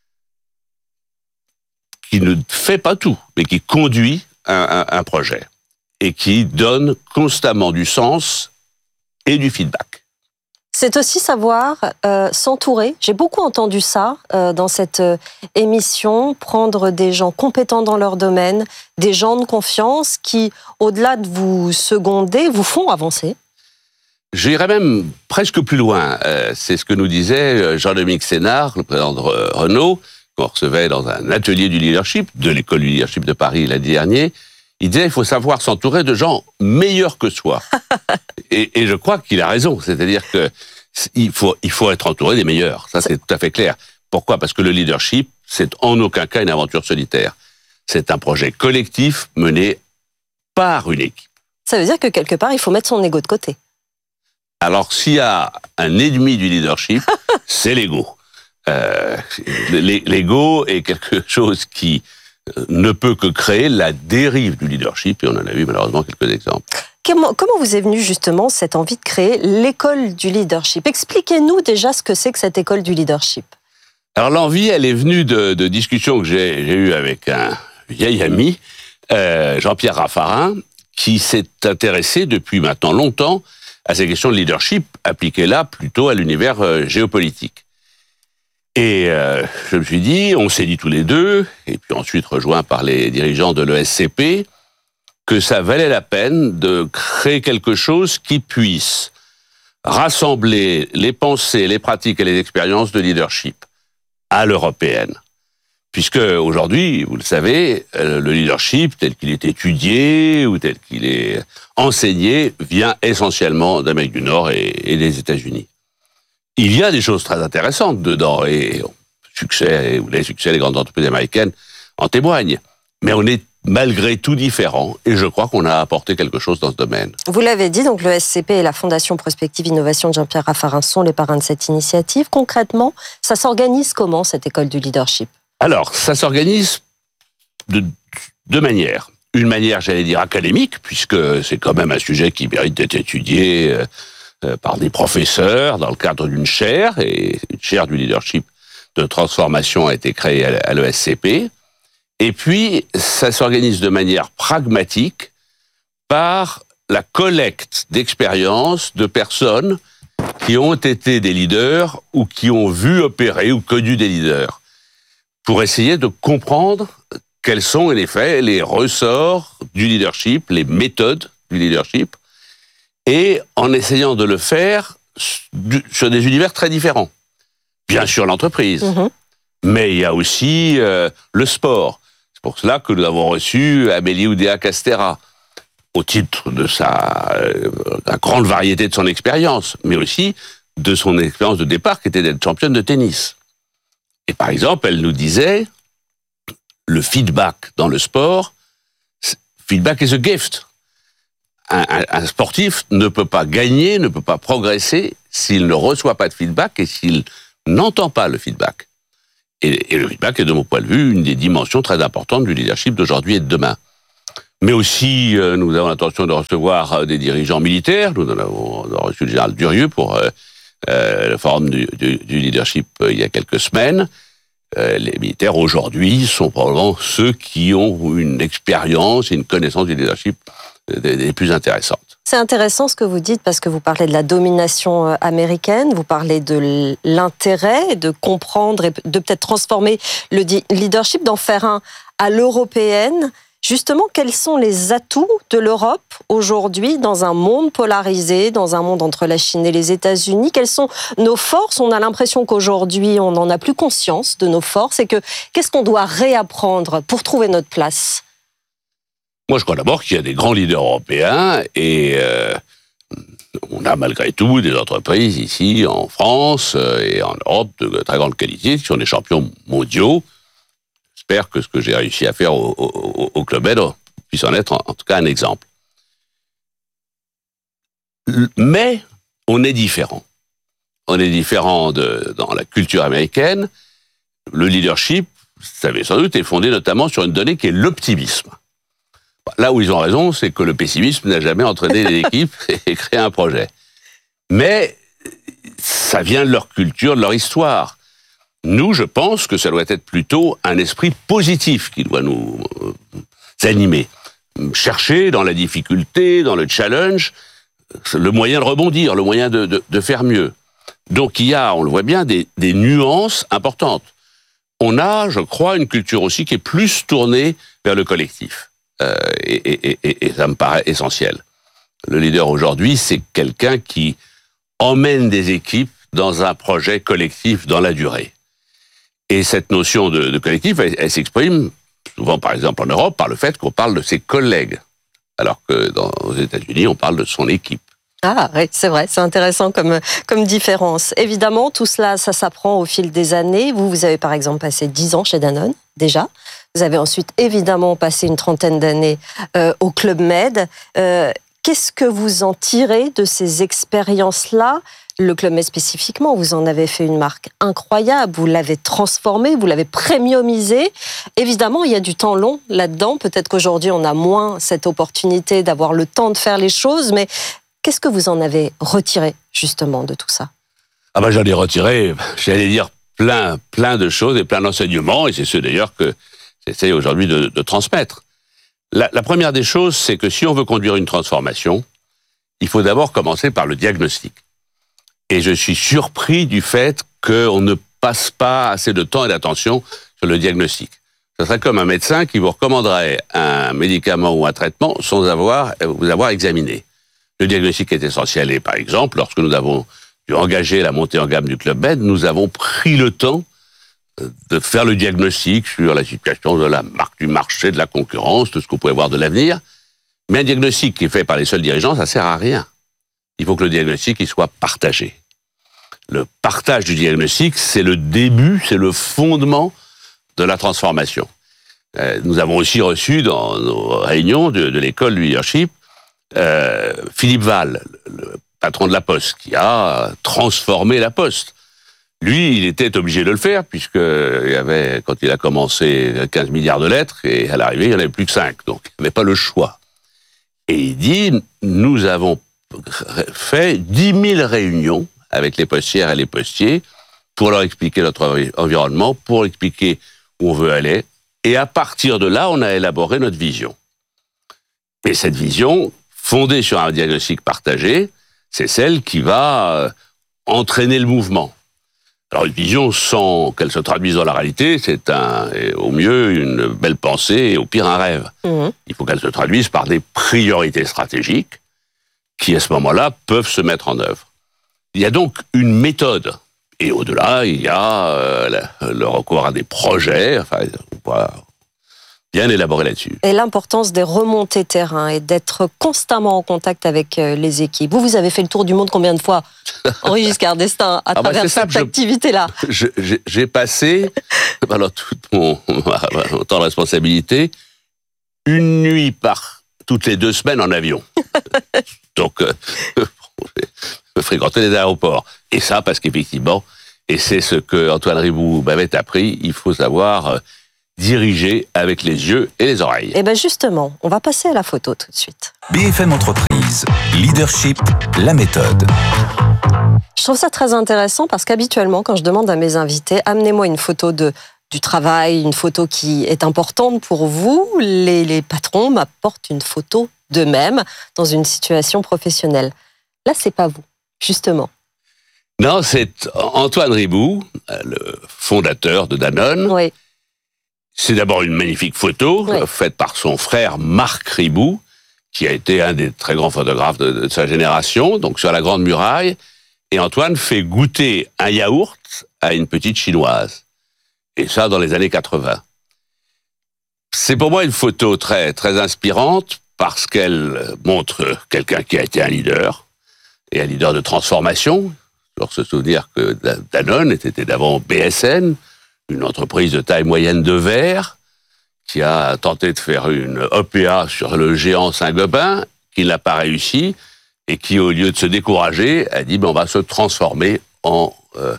qui ne fait pas tout, mais qui conduit un, un, un projet et qui donne constamment du sens et du feedback. C'est aussi savoir euh, s'entourer. J'ai beaucoup entendu ça euh, dans cette euh, émission, prendre des gens compétents dans leur domaine, des gens de confiance qui, au-delà de vous seconder, vous font avancer. J'irais même presque plus loin. Euh, c'est ce que nous disait Jean-Dominique Sénard, le président de Renault, qu'on recevait dans un atelier du leadership, de l'école du leadership de Paris l'année dernière. Il disait qu'il faut savoir s'entourer de gens meilleurs que soi. et, et je crois qu'il a raison. C'est-à-dire que il faut, il faut être entouré des meilleurs. Ça, c'est tout à fait clair. Pourquoi ? Parce que le leadership, c'est en aucun cas une aventure solitaire. C'est un projet collectif mené par une équipe. Ça veut dire que quelque part, il faut mettre son ego de côté. Alors, s'il y a un ennemi du leadership, c'est l'ego. Euh, l'ego est quelque chose qui ne peut que créer la dérive du leadership, et on en a vu malheureusement quelques exemples. Comment, comment vous est venue justement cette envie de créer l'école du leadership ? Expliquez-nous déjà ce que c'est que cette école du leadership. Alors l'envie, elle est venue de, de discussions que j'ai, j'ai eues avec un vieil ami, euh, Jean-Pierre Raffarin, qui s'est intéressé depuis maintenant longtemps à ces questions de leadership, appliquées là plutôt à l'univers euh, géopolitique. Et euh, je me suis dit, on s'est dit tous les deux, et puis ensuite rejoint par les dirigeants de l'E S C P, que ça valait la peine de créer quelque chose qui puisse rassembler les pensées, les pratiques et les expériences de leadership à l'européenne. Puisque aujourd'hui, vous le savez, le leadership tel qu'il est étudié ou tel qu'il est enseigné vient essentiellement d'Amérique du Nord et, et des États-Unis. Il y a des choses très intéressantes dedans, et succès, ou les succès des grandes entreprises américaines en témoignent. Mais on est malgré tout différents, et je crois qu'on a apporté quelque chose dans ce domaine. Vous l'avez dit, donc le S C P et la Fondation Prospective Innovation de Jean-Pierre Raffarin sont les parrains de cette initiative. Concrètement, ça s'organise comment, cette école du leadership ? Alors, ça s'organise de deux manières. Une manière, j'allais dire, académique, puisque c'est quand même un sujet qui mérite d'être étudié euh, par des professeurs dans le cadre d'une chaire, et une chaire du leadership de transformation a été créée à l'E S C P. Et puis, ça s'organise de manière pragmatique par la collecte d'expériences de personnes qui ont été des leaders ou qui ont vu opérer ou connu des leaders, pour essayer de comprendre quels sont en effet les ressorts du leadership, les méthodes du leadership, et en essayant de le faire sur des univers très différents. Bien sûr l'entreprise, mmh. mais il y a aussi euh, le sport. C'est pour cela que nous avons reçu Amélie Oudéa-Castéra, au titre de sa euh, la grande variété de son expérience, mais aussi de son expérience de départ, qui était d'être championne de tennis. Et par exemple, elle nous disait, le feedback dans le sport, feedback is a gift. Un, un, un sportif ne peut pas gagner, ne peut pas progresser s'il ne reçoit pas de feedback et s'il n'entend pas le feedback. Et, et le feedback est, de mon point de vue, une des dimensions très importantes du leadership d'aujourd'hui et de demain. Mais aussi, euh, nous avons l'intention de recevoir euh, des dirigeants militaires. Nous en avons, nous avons reçu le général Durieux pour euh, euh, le forum du, du, du leadership euh, il y a quelques semaines. Euh, les militaires, aujourd'hui, sont probablement ceux qui ont une expérience et une connaissance du leadership des, des plus intéressantes. C'est intéressant ce que vous dites, parce que vous parlez de la domination américaine, vous parlez de l'intérêt de comprendre et de peut-être transformer le leadership, d'en faire un à l'européenne. Justement, quels sont les atouts de l'Europe aujourd'hui dans un monde polarisé, dans un monde entre la Chine et les États-Unis? Quelles sont nos forces? On a l'impression qu'aujourd'hui, on n'en a plus conscience de nos forces. Et que qu'est-ce qu'on doit réapprendre pour trouver notre place? Moi, je crois d'abord qu'il y a des grands leaders européens et euh, on a malgré tout des entreprises ici en France et en Europe de très grande qualité qui sont des champions mondiaux. J'espère que ce que j'ai réussi à faire au, au, au Club Med puisse en être en, en tout cas un exemple. Mais on est différent. On est différent de, dans la culture américaine. Le leadership, vous savez sans doute, est fondé notamment sur une donnée qui est l'optimisme. Là où ils ont raison, c'est que le pessimisme n'a jamais entraîné les équipes et créé un projet. Mais ça vient de leur culture, de leur histoire. Nous, je pense que ça doit être plutôt un esprit positif qui doit nous euh, animer. Chercher dans la difficulté, dans le challenge, le moyen de rebondir, le moyen de, de, de faire mieux. Donc il y a, on le voit bien, des, des nuances importantes. On a, je crois, une culture aussi qui est plus tournée vers le collectif. Euh, et, et, et, et ça me paraît essentiel. Le leader aujourd'hui, c'est quelqu'un qui emmène des équipes dans un projet collectif dans la durée. Et cette notion de, de collectif, elle, elle s'exprime souvent, par exemple en Europe, par le fait qu'on parle de ses collègues, alors que dans, aux États-Unis, on parle de son équipe. Ah oui, c'est vrai, c'est intéressant comme, comme différence. Évidemment, tout cela, ça s'apprend au fil des années. Vous, vous avez par exemple passé dix ans chez Danone, déjà. Vous avez ensuite évidemment passé une trentaine d'années euh, au Club Med. Euh, qu'est-ce que vous en tirez de ces expériences-là? Le Club Med spécifiquement, vous en avez fait une marque incroyable, vous l'avez transformé, vous l'avez premiumisé. Évidemment, il y a du temps long là-dedans. Peut-être qu'aujourd'hui, on a moins cette opportunité d'avoir le temps de faire les choses, mais qu'est-ce que vous en avez retiré, justement, de tout ça? Ah ben, j'en ai retiré, j'allais dire, plein, plein de choses et plein d'enseignements, et c'est ce d'ailleurs que j'essaie aujourd'hui de, de transmettre. La, la première des choses, c'est que si on veut conduire une transformation, il faut d'abord commencer par le diagnostic. Et je suis surpris du fait qu'on ne passe pas assez de temps et d'attention sur le diagnostic. Ce serait comme un médecin qui vous recommanderait un médicament ou un traitement sans avoir, vous avoir examiné. Le diagnostic est essentiel. Et par exemple, lorsque nous avons dû engager la montée en gamme du Club Med, nous avons pris le temps de faire le diagnostic sur la situation de la marque, du marché, de la concurrence, de ce qu'on pouvait voir de l'avenir. Mais un diagnostic qui est fait par les seuls dirigeants, ça sert à rien. Il faut que le diagnostic il soit partagé. Le partage du diagnostic, c'est le début, c'est le fondement de la transformation. Euh, nous avons aussi reçu dans nos réunions de, de l'école du leadership euh, Philippe Val, le patron de la Poste, qui a transformé la Poste. Lui, il était obligé de le faire, puisque il y avait, quand il a commencé, quinze milliards de lettres, et à l'arrivée, il n'y en avait plus que cinq. Donc, il n'avait pas le choix. Et il dit, nous avons fait dix mille réunions avec les postières et les postiers pour leur expliquer notre environnement, pour expliquer où on veut aller. Et à partir de là, on a élaboré notre vision. Et cette vision, fondée sur un diagnostic partagé, c'est celle qui va entraîner le mouvement. Alors une vision sans qu'elle se traduise dans la réalité, c'est un, au mieux une belle pensée et au pire un rêve. Mmh. Il faut qu'elle se traduise par des priorités stratégiques qui, à ce moment-là, peuvent se mettre en œuvre. Il y a donc une méthode. Et au-delà, il y a euh, le recours à des projets. Enfin, on va bien élaborer là-dessus. Et l'importance des remontées terrain et d'être constamment en contact avec les équipes. Vous, vous avez fait le tour du monde combien de fois, Henri Giscard d'Estaing, à ah travers bah cette je, activité-là je, je, J'ai passé, alors tout mon, mon temps de responsabilité, une nuit par toutes les deux semaines en avion. Donc, euh, je fréquentais les aéroports. Et ça, parce qu'effectivement, et c'est ce que Antoine Riboud m'avait appris, il faut savoir euh, diriger avec les yeux et les oreilles. Et bien justement, on va passer à la photo tout de suite. B F M Entreprise, leadership, la méthode. Je trouve ça très intéressant parce qu'habituellement, quand je demande à mes invités, amenez-moi une photo de, du travail, une photo qui est importante pour vous, les, les patrons m'apportent une photo d'eux-mêmes dans une situation professionnelle. Là, c'est pas vous, justement. Non, c'est Antoine Riboud, le fondateur de Danone. Oui. C'est d'abord une magnifique photo oui. faite par son frère Marc Riboud, qui a été un des très grands photographes de, de sa génération, donc sur la Grande Muraille. Et Antoine fait goûter un yaourt à une petite chinoise. Et ça, dans les années quatre-vingts. C'est pour moi une photo très, très inspirante parce qu'elle montre quelqu'un qui a été un leader, et un leader de transformation. Il faut se souvenir que Danone était d'avant B S N, une entreprise de taille moyenne de verre, qui a tenté de faire une O P A sur le géant Saint-Gobain, qui n'a pas réussi, et qui, au lieu de se décourager, a dit ben, on va se transformer en euh,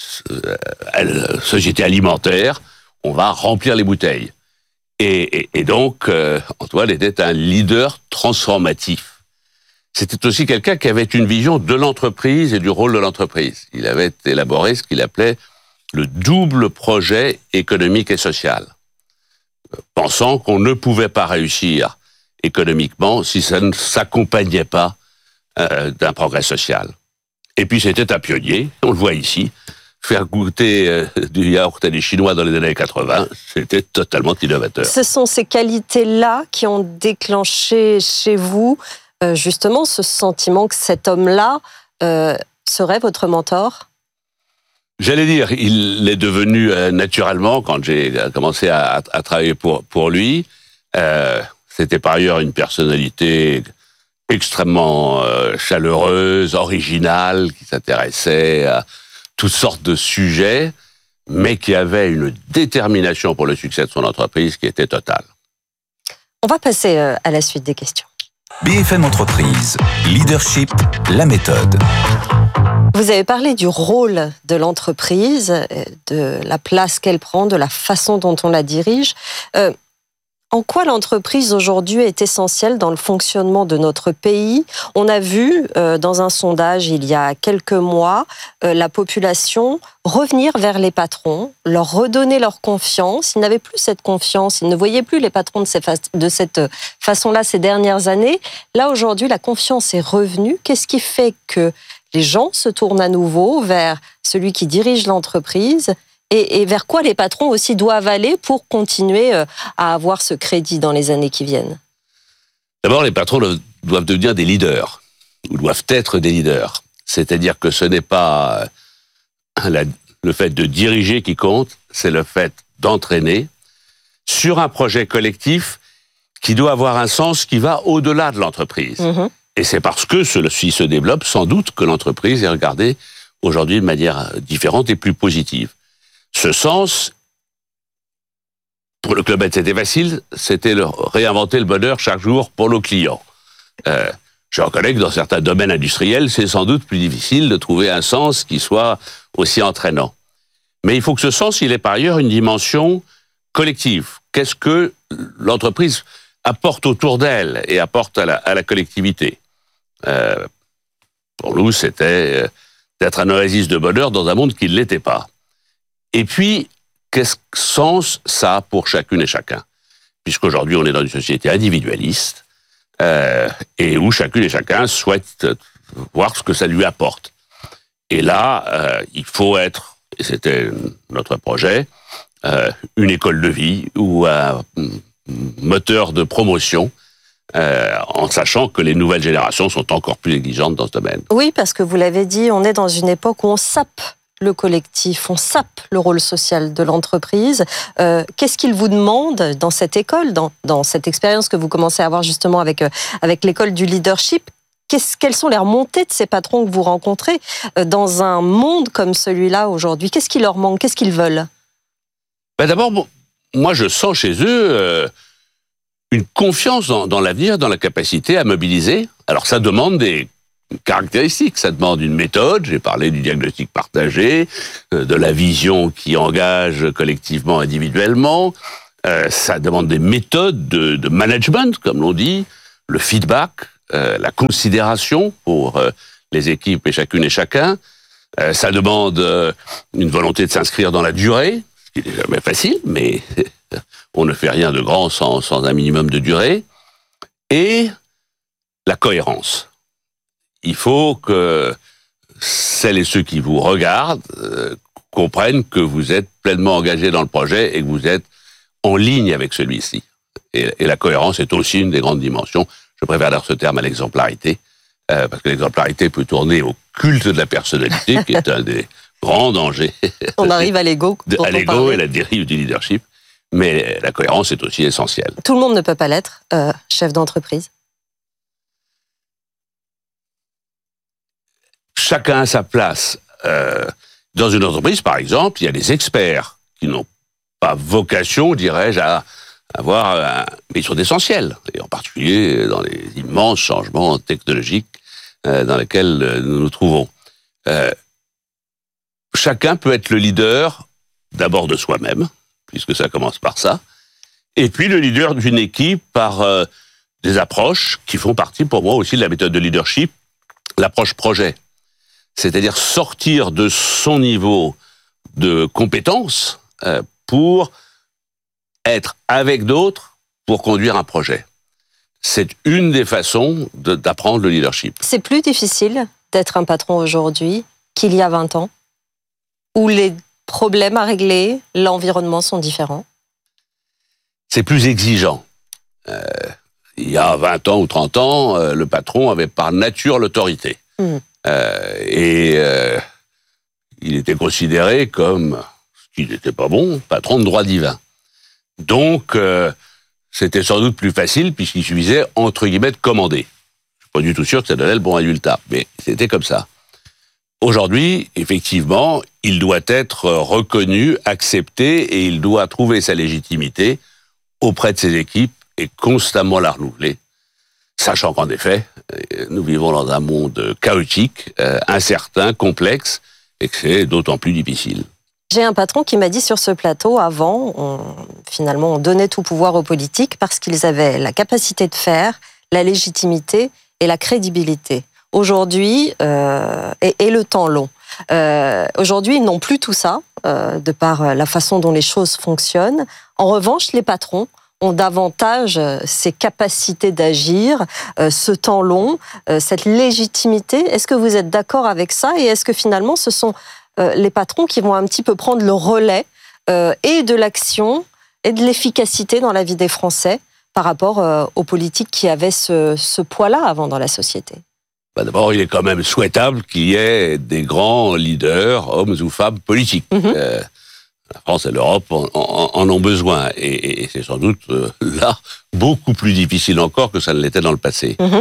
euh, société alimentaire, on va remplir les bouteilles. Et, et, et donc, euh, Antoine était un leader transformatif. C'était aussi quelqu'un qui avait une vision de l'entreprise et du rôle de l'entreprise. Il avait élaboré ce qu'il appelait le double projet économique et social, pensant qu'on ne pouvait pas réussir économiquement si ça ne s'accompagnait pas euh, d'un progrès social. Et puis c'était un pionnier, on le voit ici, faire goûter euh, du yaourt à des Chinois dans les années quatre-vingts, c'était totalement innovateur. Ce sont ces qualités-là qui ont déclenché chez vous euh, justement ce sentiment que cet homme-là euh, serait votre mentor ? J'allais dire, il l'est devenu euh, naturellement quand j'ai commencé à, à travailler pour, pour lui. Euh, c'était par ailleurs une personnalité extrêmement euh, chaleureuse, originale, qui s'intéressait à toutes sortes de sujets, mais qui avait une détermination pour le succès de son entreprise qui était totale. On va passer euh, à la suite des questions. B F M Entreprise, leadership, la méthode. Vous avez parlé du rôle de l'entreprise, de la place qu'elle prend, de la façon dont on la dirige. Euh, en quoi l'entreprise aujourd'hui est essentielle dans le fonctionnement de notre pays ? On a vu euh, dans un sondage il y a quelques mois euh, la population revenir vers les patrons, leur redonner leur confiance. Ils n'avaient plus cette confiance, ils ne voyaient plus les patrons de, ces fa- de cette façon-là ces dernières années. Là aujourd'hui, la confiance est revenue. Qu'est-ce qui fait que les gens se tournent à nouveau vers celui qui dirige l'entreprise et, et vers quoi les patrons aussi doivent aller pour continuer à avoir ce crédit dans les années qui viennent ? D'abord, les patrons doivent devenir des leaders, ou doivent être des leaders. C'est-à-dire que ce n'est pas la, le fait de diriger qui compte, c'est le fait d'entraîner sur un projet collectif qui doit avoir un sens qui va au-delà de l'entreprise. Mmh. Et c'est parce que ceci se développe, sans doute, que l'entreprise est regardée aujourd'hui de manière différente et plus positive. Ce sens, pour le Club Med, c'était facile, c'était le, réinventer le bonheur chaque jour pour nos clients. Euh, je reconnais que dans certains domaines industriels, c'est sans doute plus difficile de trouver un sens qui soit aussi entraînant. Mais il faut que ce sens, il ait par ailleurs une dimension collective. Qu'est-ce que l'entreprise apporte autour d'elle et apporte à la, à la collectivité ? Euh, Pour nous, c'était d'être un oasis de bonheur dans un monde qui ne l'était pas. Et puis, qu'est-ce que sens ça a pour chacune et chacun? Puisqu'aujourd'hui, on est dans une société individualiste, euh, et où chacune et chacun souhaite voir ce que ça lui apporte. Et là, euh, il faut être, et c'était notre projet, euh, une école de vie ou un moteur de promotion, euh, en sachant que les nouvelles générations sont encore plus exigeantes dans ce domaine. Oui, parce que vous l'avez dit, on est dans une époque où on sape le collectif, on sape le rôle social de l'entreprise. Euh, qu'est-ce qu'ils vous demandent dans cette école, dans, dans cette expérience que vous commencez à avoir justement avec, euh, avec l'école du leadership? Qu'est-ce, quelles sont les remontées de ces patrons que vous rencontrez euh, dans un monde comme celui-là aujourd'hui? Qu'est-ce qui leur manque? Qu'est-ce qu'ils veulent? Ben d'abord, bon, moi je sens chez eux euh, une confiance dans, dans l'avenir, dans la capacité à mobiliser. Alors ça demande des caractéristiques, ça demande une méthode, j'ai parlé du diagnostic partagé, euh, de la vision qui engage collectivement, individuellement, euh, ça demande des méthodes de, de management, comme l'on dit, le feedback, euh, la considération pour euh, les équipes et chacune et chacun, euh, ça demande euh, une volonté de s'inscrire dans la durée, ce qui n'est jamais facile, mais on ne fait rien de grand sans, sans un minimum de durée, et la cohérence. Il faut que celles et ceux qui vous regardent euh, comprennent que vous êtes pleinement engagés dans le projet et que vous êtes en ligne avec celui-ci. Et, et la cohérence est aussi une des grandes dimensions. Je préfère dire ce terme à l'exemplarité, euh, parce que l'exemplarité peut tourner au culte de la personnalité, qui est un des grands dangers. On arrive à l'ego. À l'ego et la dérive du leadership. Mais la cohérence est aussi essentielle. Tout le monde ne peut pas l'être, euh, chef d'entreprise. Chacun a sa place. Euh, dans une entreprise, par exemple, il y a des experts qui n'ont pas vocation, dirais-je, à avoir un métier d'essentiel, et en particulier dans les immenses changements technologiques euh, dans lesquels nous nous trouvons. Euh, chacun peut être le leader, d'abord de soi-même, puisque ça commence par ça, et puis le leader d'une équipe par euh, des approches qui font partie pour moi aussi de la méthode de leadership, l'approche projet. C'est-à-dire sortir de son niveau de compétence euh, pour être avec d'autres pour conduire un projet. C'est une des façons de, d'apprendre le leadership. C'est plus difficile d'être un patron aujourd'hui qu'il y a vingt ans, où les problèmes à régler, l'environnement sont différents? C'est plus exigeant. Euh, il y a vingt ans ou trente ans, euh, le patron avait par nature l'autorité. Mmh. Euh, et euh, il était considéré comme, ce qui n'était pas bon, patron de droit divin. Donc, euh, c'était sans doute plus facile puisqu'il suffisait, entre guillemets, de commander. Je suis pas du tout sûr que ça donnait le bon résultat, mais c'était comme ça. Aujourd'hui, effectivement, il doit être reconnu, accepté, et il doit trouver sa légitimité auprès de ses équipes et constamment la renouveler. Sachant qu'en effet, nous vivons dans un monde chaotique, euh, incertain, complexe, et que c'est d'autant plus difficile. J'ai un patron qui m'a dit sur ce plateau, avant, on, finalement, on donnait tout pouvoir aux politiques parce qu'ils avaient la capacité de faire, la légitimité et la crédibilité. Aujourd'hui, euh, et, et le temps long. Euh, aujourd'hui, ils n'ont plus tout ça, euh, de par la façon dont les choses fonctionnent. En revanche, les patrons ont davantage ces capacités d'agir, euh, ce temps long, euh, cette légitimité. Est-ce que vous êtes d'accord avec ça? Et est-ce que finalement, ce sont euh, les patrons qui vont un petit peu prendre le relais euh, et de l'action et de l'efficacité dans la vie des Français par rapport euh, aux politiques qui avaient ce, ce poids-là avant dans la société? Bah d'abord, il est quand même souhaitable qu'il y ait des grands leaders, hommes ou femmes politiques. Mmh. Euh, La France et l'Europe en, en, en ont besoin. Et, et c'est sans doute euh, là beaucoup plus difficile encore que ça ne l'était dans le passé. Mmh.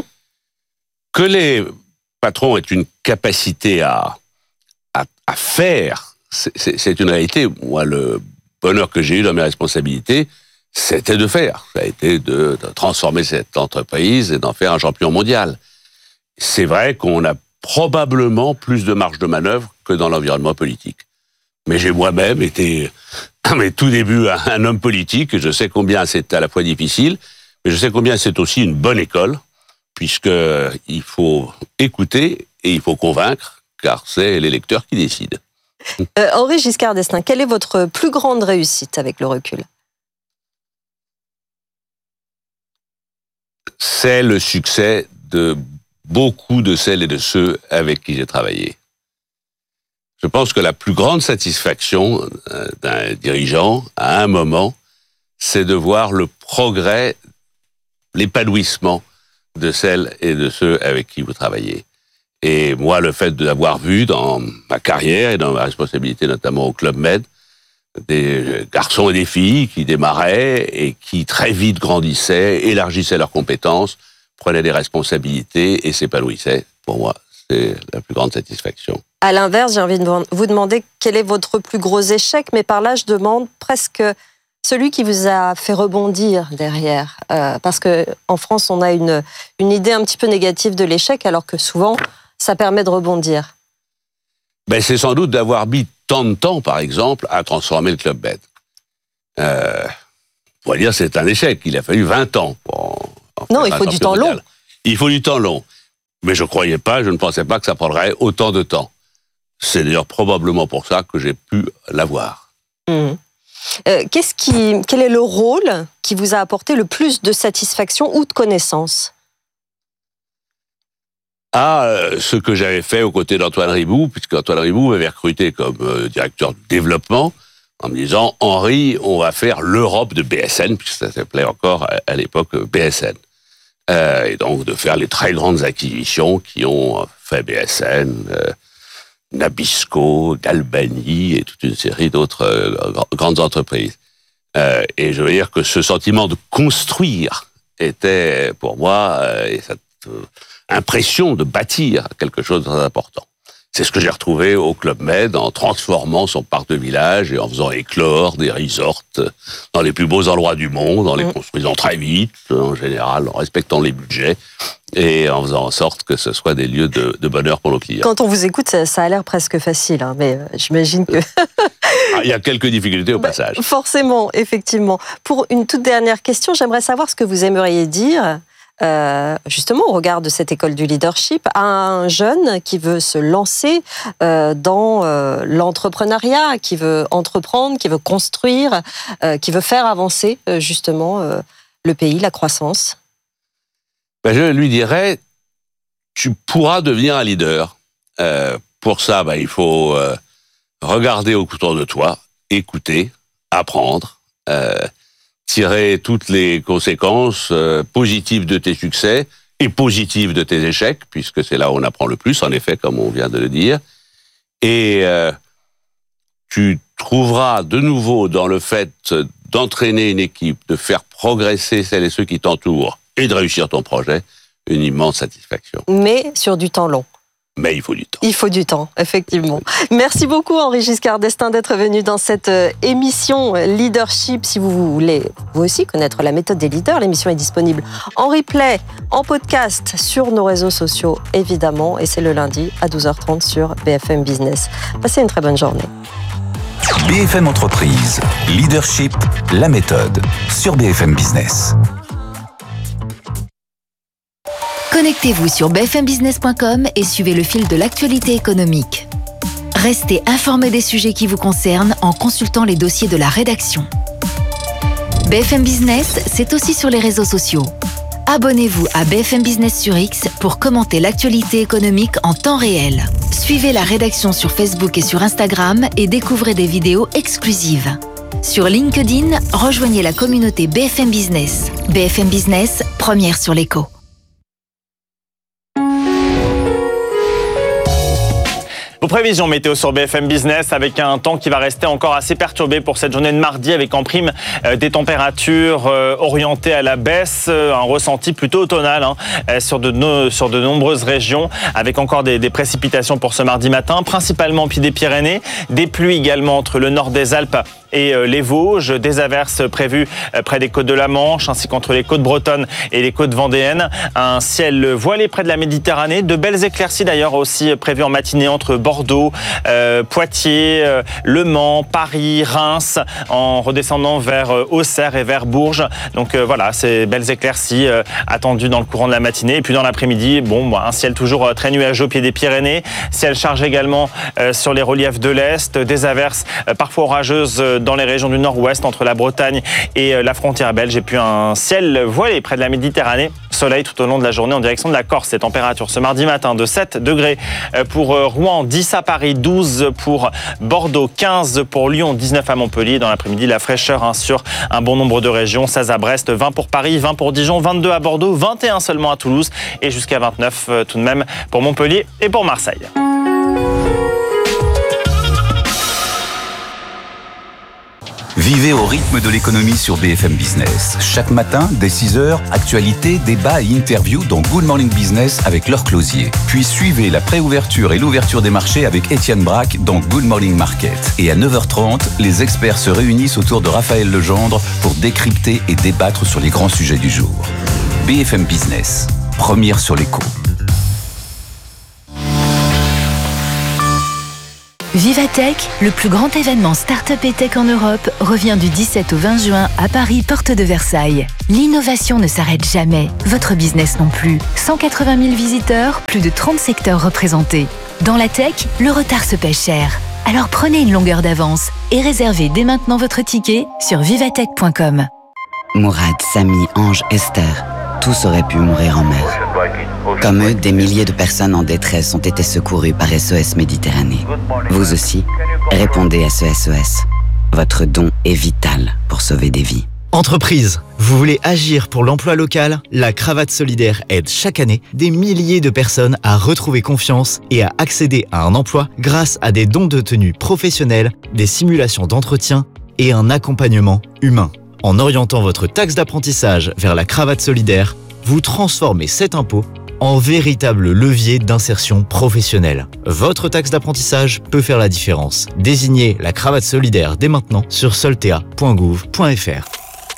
Que les patrons aient une capacité à, à, à faire, c'est, c'est, c'est une réalité. Moi, le bonheur que j'ai eu dans mes responsabilités, c'était de faire. Ça a été de, de transformer cette entreprise et d'en faire un champion mondial. C'est vrai qu'on a probablement plus de marge de manœuvre que dans l'environnement politique. Mais j'ai moi-même été, à mes tout débuts, un homme politique, et je sais combien c'est à la fois difficile, mais je sais combien c'est aussi une bonne école puisqu'il faut écouter et il faut convaincre, car c'est les lecteurs qui décident. Euh, Henri Giscard d'Estaing, quelle est votre plus grande réussite avec le recul ? C'est le succès de beaucoup de celles et de ceux avec qui j'ai travaillé. Je pense que la plus grande satisfaction d'un dirigeant, à un moment, c'est de voir le progrès, l'épanouissement de celles et de ceux avec qui vous travaillez. Et moi, le fait d'avoir vu dans ma carrière et dans ma responsabilité, notamment au Club Med, des garçons et des filles qui démarraient et qui très vite grandissaient, élargissaient leurs compétences, prenaient des responsabilités et s'épanouissaient, pour moi, c'est la plus grande satisfaction. À l'inverse, j'ai envie de vous demander quel est votre plus gros échec, mais par là, je demande presque celui qui vous a fait rebondir derrière. Euh, parce qu'en France, on a une, une idée un petit peu négative de l'échec, alors que souvent, ça permet de rebondir. Ben, c'est sans doute d'avoir mis tant de temps, par exemple, à transformer le Club Med. Euh, on va dire que c'est un échec. Il a fallu vingt ans pour... Non, il faut du temps long. Il faut du temps long. Mais je ne croyais pas, je ne pensais pas que ça prendrait autant de temps. C'est d'ailleurs probablement pour ça que j'ai pu l'avoir. Mmh. Euh, qu'est-ce qui, quel est le rôle qui vous a apporté le plus de satisfaction ou de connaissances ? À euh, ce que j'avais fait aux côtés d'Antoine Riboud, puisque Antoine Riboud m'avait recruté comme euh, directeur du développement, en me disant « Henri, on va faire l'Europe de B S N », puisque ça s'appelait encore à, à l'époque B S N. Euh, et donc de faire les très grandes acquisitions qui ont fait B S N, euh, Nabisco, Galbani et toute une série d'autres euh, grandes entreprises. Euh, et je veux dire que ce sentiment de construire était pour moi euh, et cette euh, impression de bâtir quelque chose de très important. C'est ce que j'ai retrouvé au Club Med en transformant son parc de village et en faisant éclore des resorts dans les plus beaux endroits du monde, en les mmh. construisant très vite, en général, en respectant les budgets et en faisant en sorte que ce soit des lieux de, de bonheur pour nos clients. Quand on vous écoute, ça, ça a l'air presque facile, hein, mais euh, j'imagine que... ah, il y a quelques difficultés au passage. Bah, forcément, effectivement. Pour une toute dernière question, j'aimerais savoir ce que vous aimeriez dire... Euh, justement au regard de cette école du leadership, à un jeune qui veut se lancer euh, dans euh, l'entrepreneuriat, qui veut entreprendre, qui veut construire, euh, qui veut faire avancer euh, justement euh, le pays, la croissance? Ben, je lui dirais, tu pourras devenir un leader. Euh, pour ça, ben, il faut euh, regarder autour de toi, écouter, apprendre, euh, tirer toutes les conséquences euh, positives de tes succès et positives de tes échecs, puisque c'est là où on apprend le plus, en effet, comme on vient de le dire. Et euh, tu trouveras de nouveau dans le fait d'entraîner une équipe, de faire progresser celles et ceux qui t'entourent et de réussir ton projet, une immense satisfaction. Mais sur du temps long. Mais il faut du temps. Il faut du temps, effectivement. Merci beaucoup, Henri Giscard d'Estaing, d'être venu dans cette émission Leadership. Si vous voulez, vous aussi, connaître la méthode des leaders, l'émission est disponible en replay, en podcast, sur nos réseaux sociaux, évidemment. Et c'est le lundi à douze heures trente sur B F M Business. Passez une très bonne journée. B F M Entreprise, Leadership, la méthode, sur B F M Business. Connectez-vous sur b f m business point com et suivez le fil de l'actualité économique. Restez informé des sujets qui vous concernent en consultant les dossiers de la rédaction. B F M Business, c'est aussi sur les réseaux sociaux. Abonnez-vous à B F M Business sur X pour commenter l'actualité économique en temps réel. Suivez la rédaction sur Facebook et sur Instagram et découvrez des vidéos exclusives. Sur LinkedIn, rejoignez la communauté B F M Business. B F M Business, première sur l'écho. Vos prévisions météo sur B F M Business avec un temps qui va rester encore assez perturbé pour cette journée de mardi avec en prime euh, des températures euh, orientées à la baisse, euh, un ressenti plutôt automnal hein, euh, sur, de no, sur de nombreuses régions avec encore des, des précipitations pour ce mardi matin, principalement au pied des Pyrénées, des pluies également entre le nord des Alpes et euh, les Vosges, des averses prévues euh, près des côtes de la Manche ainsi qu'entre les côtes bretonnes et les côtes vendéennes, un ciel voilé près de la Méditerranée, de belles éclaircies d'ailleurs aussi prévues en matinée entre Bordeaux Bordeaux, euh, Poitiers, euh, Le Mans, Paris, Reims, en redescendant vers euh, Auxerre et vers Bourges. Donc euh, voilà, ces belles éclaircies euh, attendues dans le courant de la matinée. Et puis dans l'après-midi, bon, bah, un ciel toujours euh, très nuageux au pied des Pyrénées. Ciel chargé également euh, sur les reliefs de l'Est. Des averses euh, parfois orageuses euh, dans les régions du Nord-Ouest, entre la Bretagne et euh, la frontière belge. Et puis un ciel voilé près de la Méditerranée. Soleil tout au long de la journée en direction de la Corse. Les températures ce mardi matin de sept degrés pour Rouen, dix à Paris, douze pour Bordeaux, quinze pour Lyon, dix-neuf à Montpellier. Dans l'après-midi, la fraîcheur hein, sur un bon nombre de régions. seize à Brest, vingt pour Paris, vingt pour Dijon, vingt-deux à Bordeaux, vingt et un seulement à Toulouse et jusqu'à vingt-neuf tout de même pour Montpellier et pour Marseille. Vivez au rythme de l'économie sur B F M Business. Chaque matin, dès six heures, actualité, débat et interview dans Good Morning Business avec Laure Closier. Puis suivez la préouverture et l'ouverture des marchés avec Étienne Braque dans Good Morning Market. Et à neuf heures trente, les experts se réunissent autour de Raphaël Legendre pour décrypter et débattre sur les grands sujets du jour. B F M Business, première sur l'écho. Vivatech, le plus grand événement start-up et tech en Europe, revient du dix-sept au vingt juin à Paris, porte de Versailles. L'innovation ne s'arrête jamais, votre business non plus. cent quatre-vingt mille visiteurs, plus de trente secteurs représentés. Dans la tech, le retard se paie cher. Alors prenez une longueur d'avance et réservez dès maintenant votre ticket sur vivatech point com. Mourad, Samy, Ange, Esther, tous auraient pu mourir en mer. Comme eux, des milliers de personnes en détresse ont été secourues par S O S Méditerranée. Vous aussi, répondez à ce S O S. Votre don est vital pour sauver des vies. Entreprise, vous voulez agir pour l'emploi local? La Cravate Solidaire aide chaque année des milliers de personnes à retrouver confiance et à accéder à un emploi grâce à des dons de tenue professionnels, des simulations d'entretien et un accompagnement humain. En orientant votre taxe d'apprentissage vers la Cravate Solidaire, vous transformez cet impôt en véritable levier d'insertion professionnelle. Votre taxe d'apprentissage peut faire la différence. Désignez la Cravate Solidaire dès maintenant sur soltea point gouv point f r.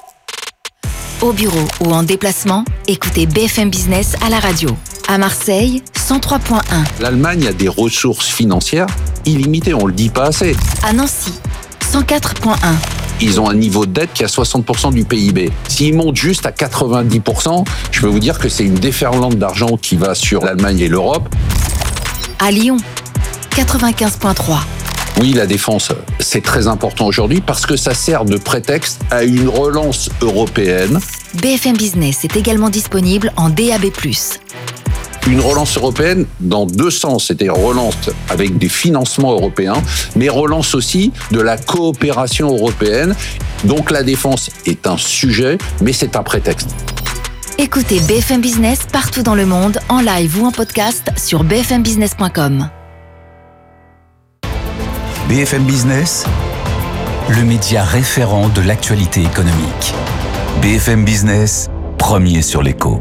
Au bureau ou en déplacement, écoutez B F M Business à la radio. À Marseille, cent trois point un. L'Allemagne a des ressources financières illimitées, on le dit pas assez. À Nancy, cent quatre point un. Ils ont un niveau de dette qui est à soixante pour cent du P I B. S'ils montent juste à quatre-vingt-dix pour cent, je peux vous dire que c'est une déferlante d'argent qui va sur l'Allemagne et l'Europe. À Lyon, quatre-vingt-quinze point trois. Oui, la défense, c'est très important aujourd'hui parce que ça sert de prétexte à une relance européenne. B F M Business est également disponible en D A B plus. Une relance européenne dans deux sens, c'est-à-dire relance avec des financements européens, mais relance aussi de la coopération européenne. Donc la défense est un sujet, mais c'est un prétexte. Écoutez B F M Business partout dans le monde, en live ou en podcast sur b f m business point com. B F M Business, le média référent de l'actualité économique. B F M Business, premier sur l'écho.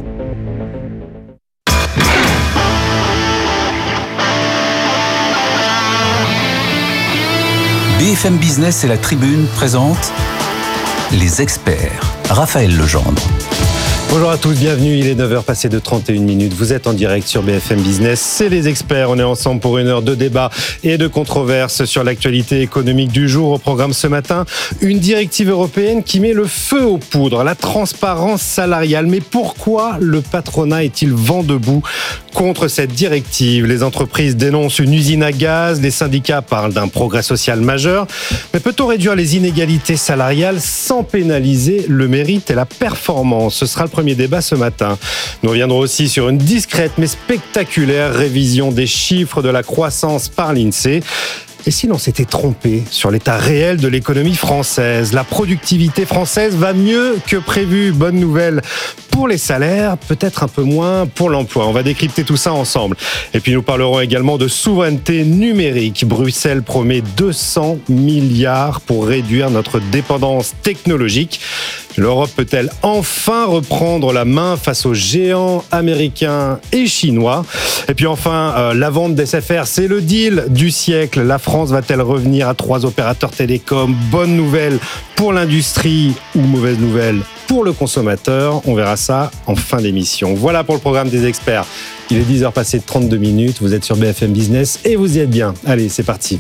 B F M Business et la Tribune présentent les experts. Raphaël Legendre. Bonjour à tous, bienvenue, il est neuf heures passées de trente et une minutes. Vous êtes en direct sur B F M Business, c'est les experts. On est ensemble pour une heure de débat et de controverses sur l'actualité économique du jour. Au programme ce matin, une directive européenne qui met le feu aux poudres, la transparence salariale. Mais pourquoi le patronat est-il vent debout contre cette directive? Les entreprises dénoncent une usine à gaz, les syndicats parlent d'un progrès social majeur. Mais peut-on réduire les inégalités salariales sans pénaliser le mérite et la performance? Ce sera le premier débat ce matin. Nous reviendrons aussi sur une discrète mais spectaculaire révision des chiffres de la croissance par l'INSEE. Et si l'on s'était trompé sur l'état réel de l'économie française? La productivité française va mieux que prévu. Bonne nouvelle pour les salaires, peut-être un peu moins pour l'emploi. On va décrypter tout ça ensemble. Et puis nous parlerons également de souveraineté numérique. Bruxelles promet deux cents milliards pour réduire notre dépendance technologique. L'Europe peut-elle enfin reprendre la main face aux géants américains et chinois? Et puis enfin, euh, la vente d'S F R, c'est le deal du siècle. La France va-t-elle revenir à trois opérateurs télécoms? Bonne nouvelle pour l'industrie ou mauvaise nouvelle pour le consommateur? On verra ça en fin d'émission. Voilà pour le programme des experts. Il est dix heures passées de trente-deux minutes. Vous êtes sur B F M Business et vous y êtes bien. Allez, c'est parti.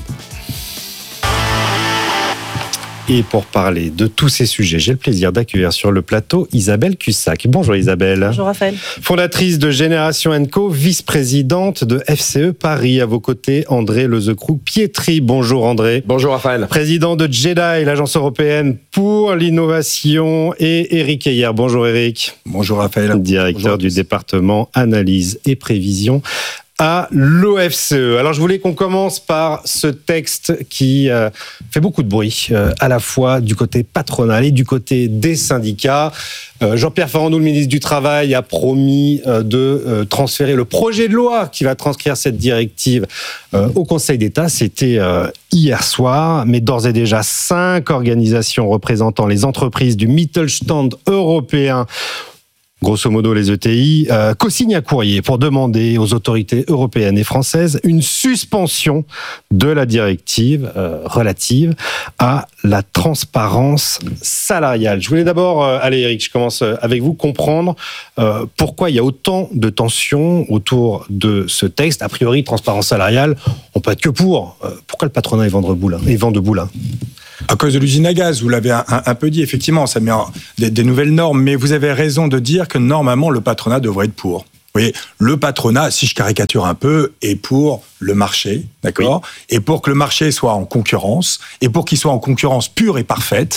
Et pour parler de tous ces sujets, j'ai le plaisir d'accueillir sur le plateau Isabelle Cussac. Bonjour Isabelle. Bonjour Raphaël. Fondatrice de Génération and Co, vice-présidente de F C E Paris. À vos côtés, André Lezecroux-Pietri. Bonjour André. Bonjour Raphaël. Président de JEDI, l'agence européenne pour l'innovation, et Eric Heyer. Bonjour Eric. Bonjour Raphaël. Directeur Bonjour. du département analyse et prévision à l'O F C E. Alors je voulais qu'on commence par ce texte qui euh, fait beaucoup de bruit, euh, à la fois du côté patronal et du côté des syndicats. Euh, Jean-Pierre Farandou, le ministre du Travail, a promis euh, de euh, transférer le projet de loi qui va transcrire cette directive euh, au Conseil d'État. C'était euh, hier soir, mais d'ores et déjà cinq organisations représentant les entreprises du Mittelstand européen, grosso modo les E T I, euh, co-signent un courrier pour demander aux autorités européennes et françaises une suspension de la directive euh, relative à la transparence salariale. Je voulais d'abord, euh, allez Eric, je commence avec vous, comprendre euh, pourquoi il y a autant de tensions autour de ce texte. A priori, transparence salariale, on peut être que pour. Euh, pourquoi le patronat est vent debout là, est vent debout là ? À cause de l'usine à gaz, vous l'avez un, un, un peu dit, effectivement, ça met en, des, des nouvelles normes, mais vous avez raison de dire que normalement, le patronat devrait être pour. Vous voyez, le patronat, si je caricature un peu, est pour le marché, d'accord ? Oui. Et pour que le marché soit en concurrence, et pour qu'il soit en concurrence pure et parfaite,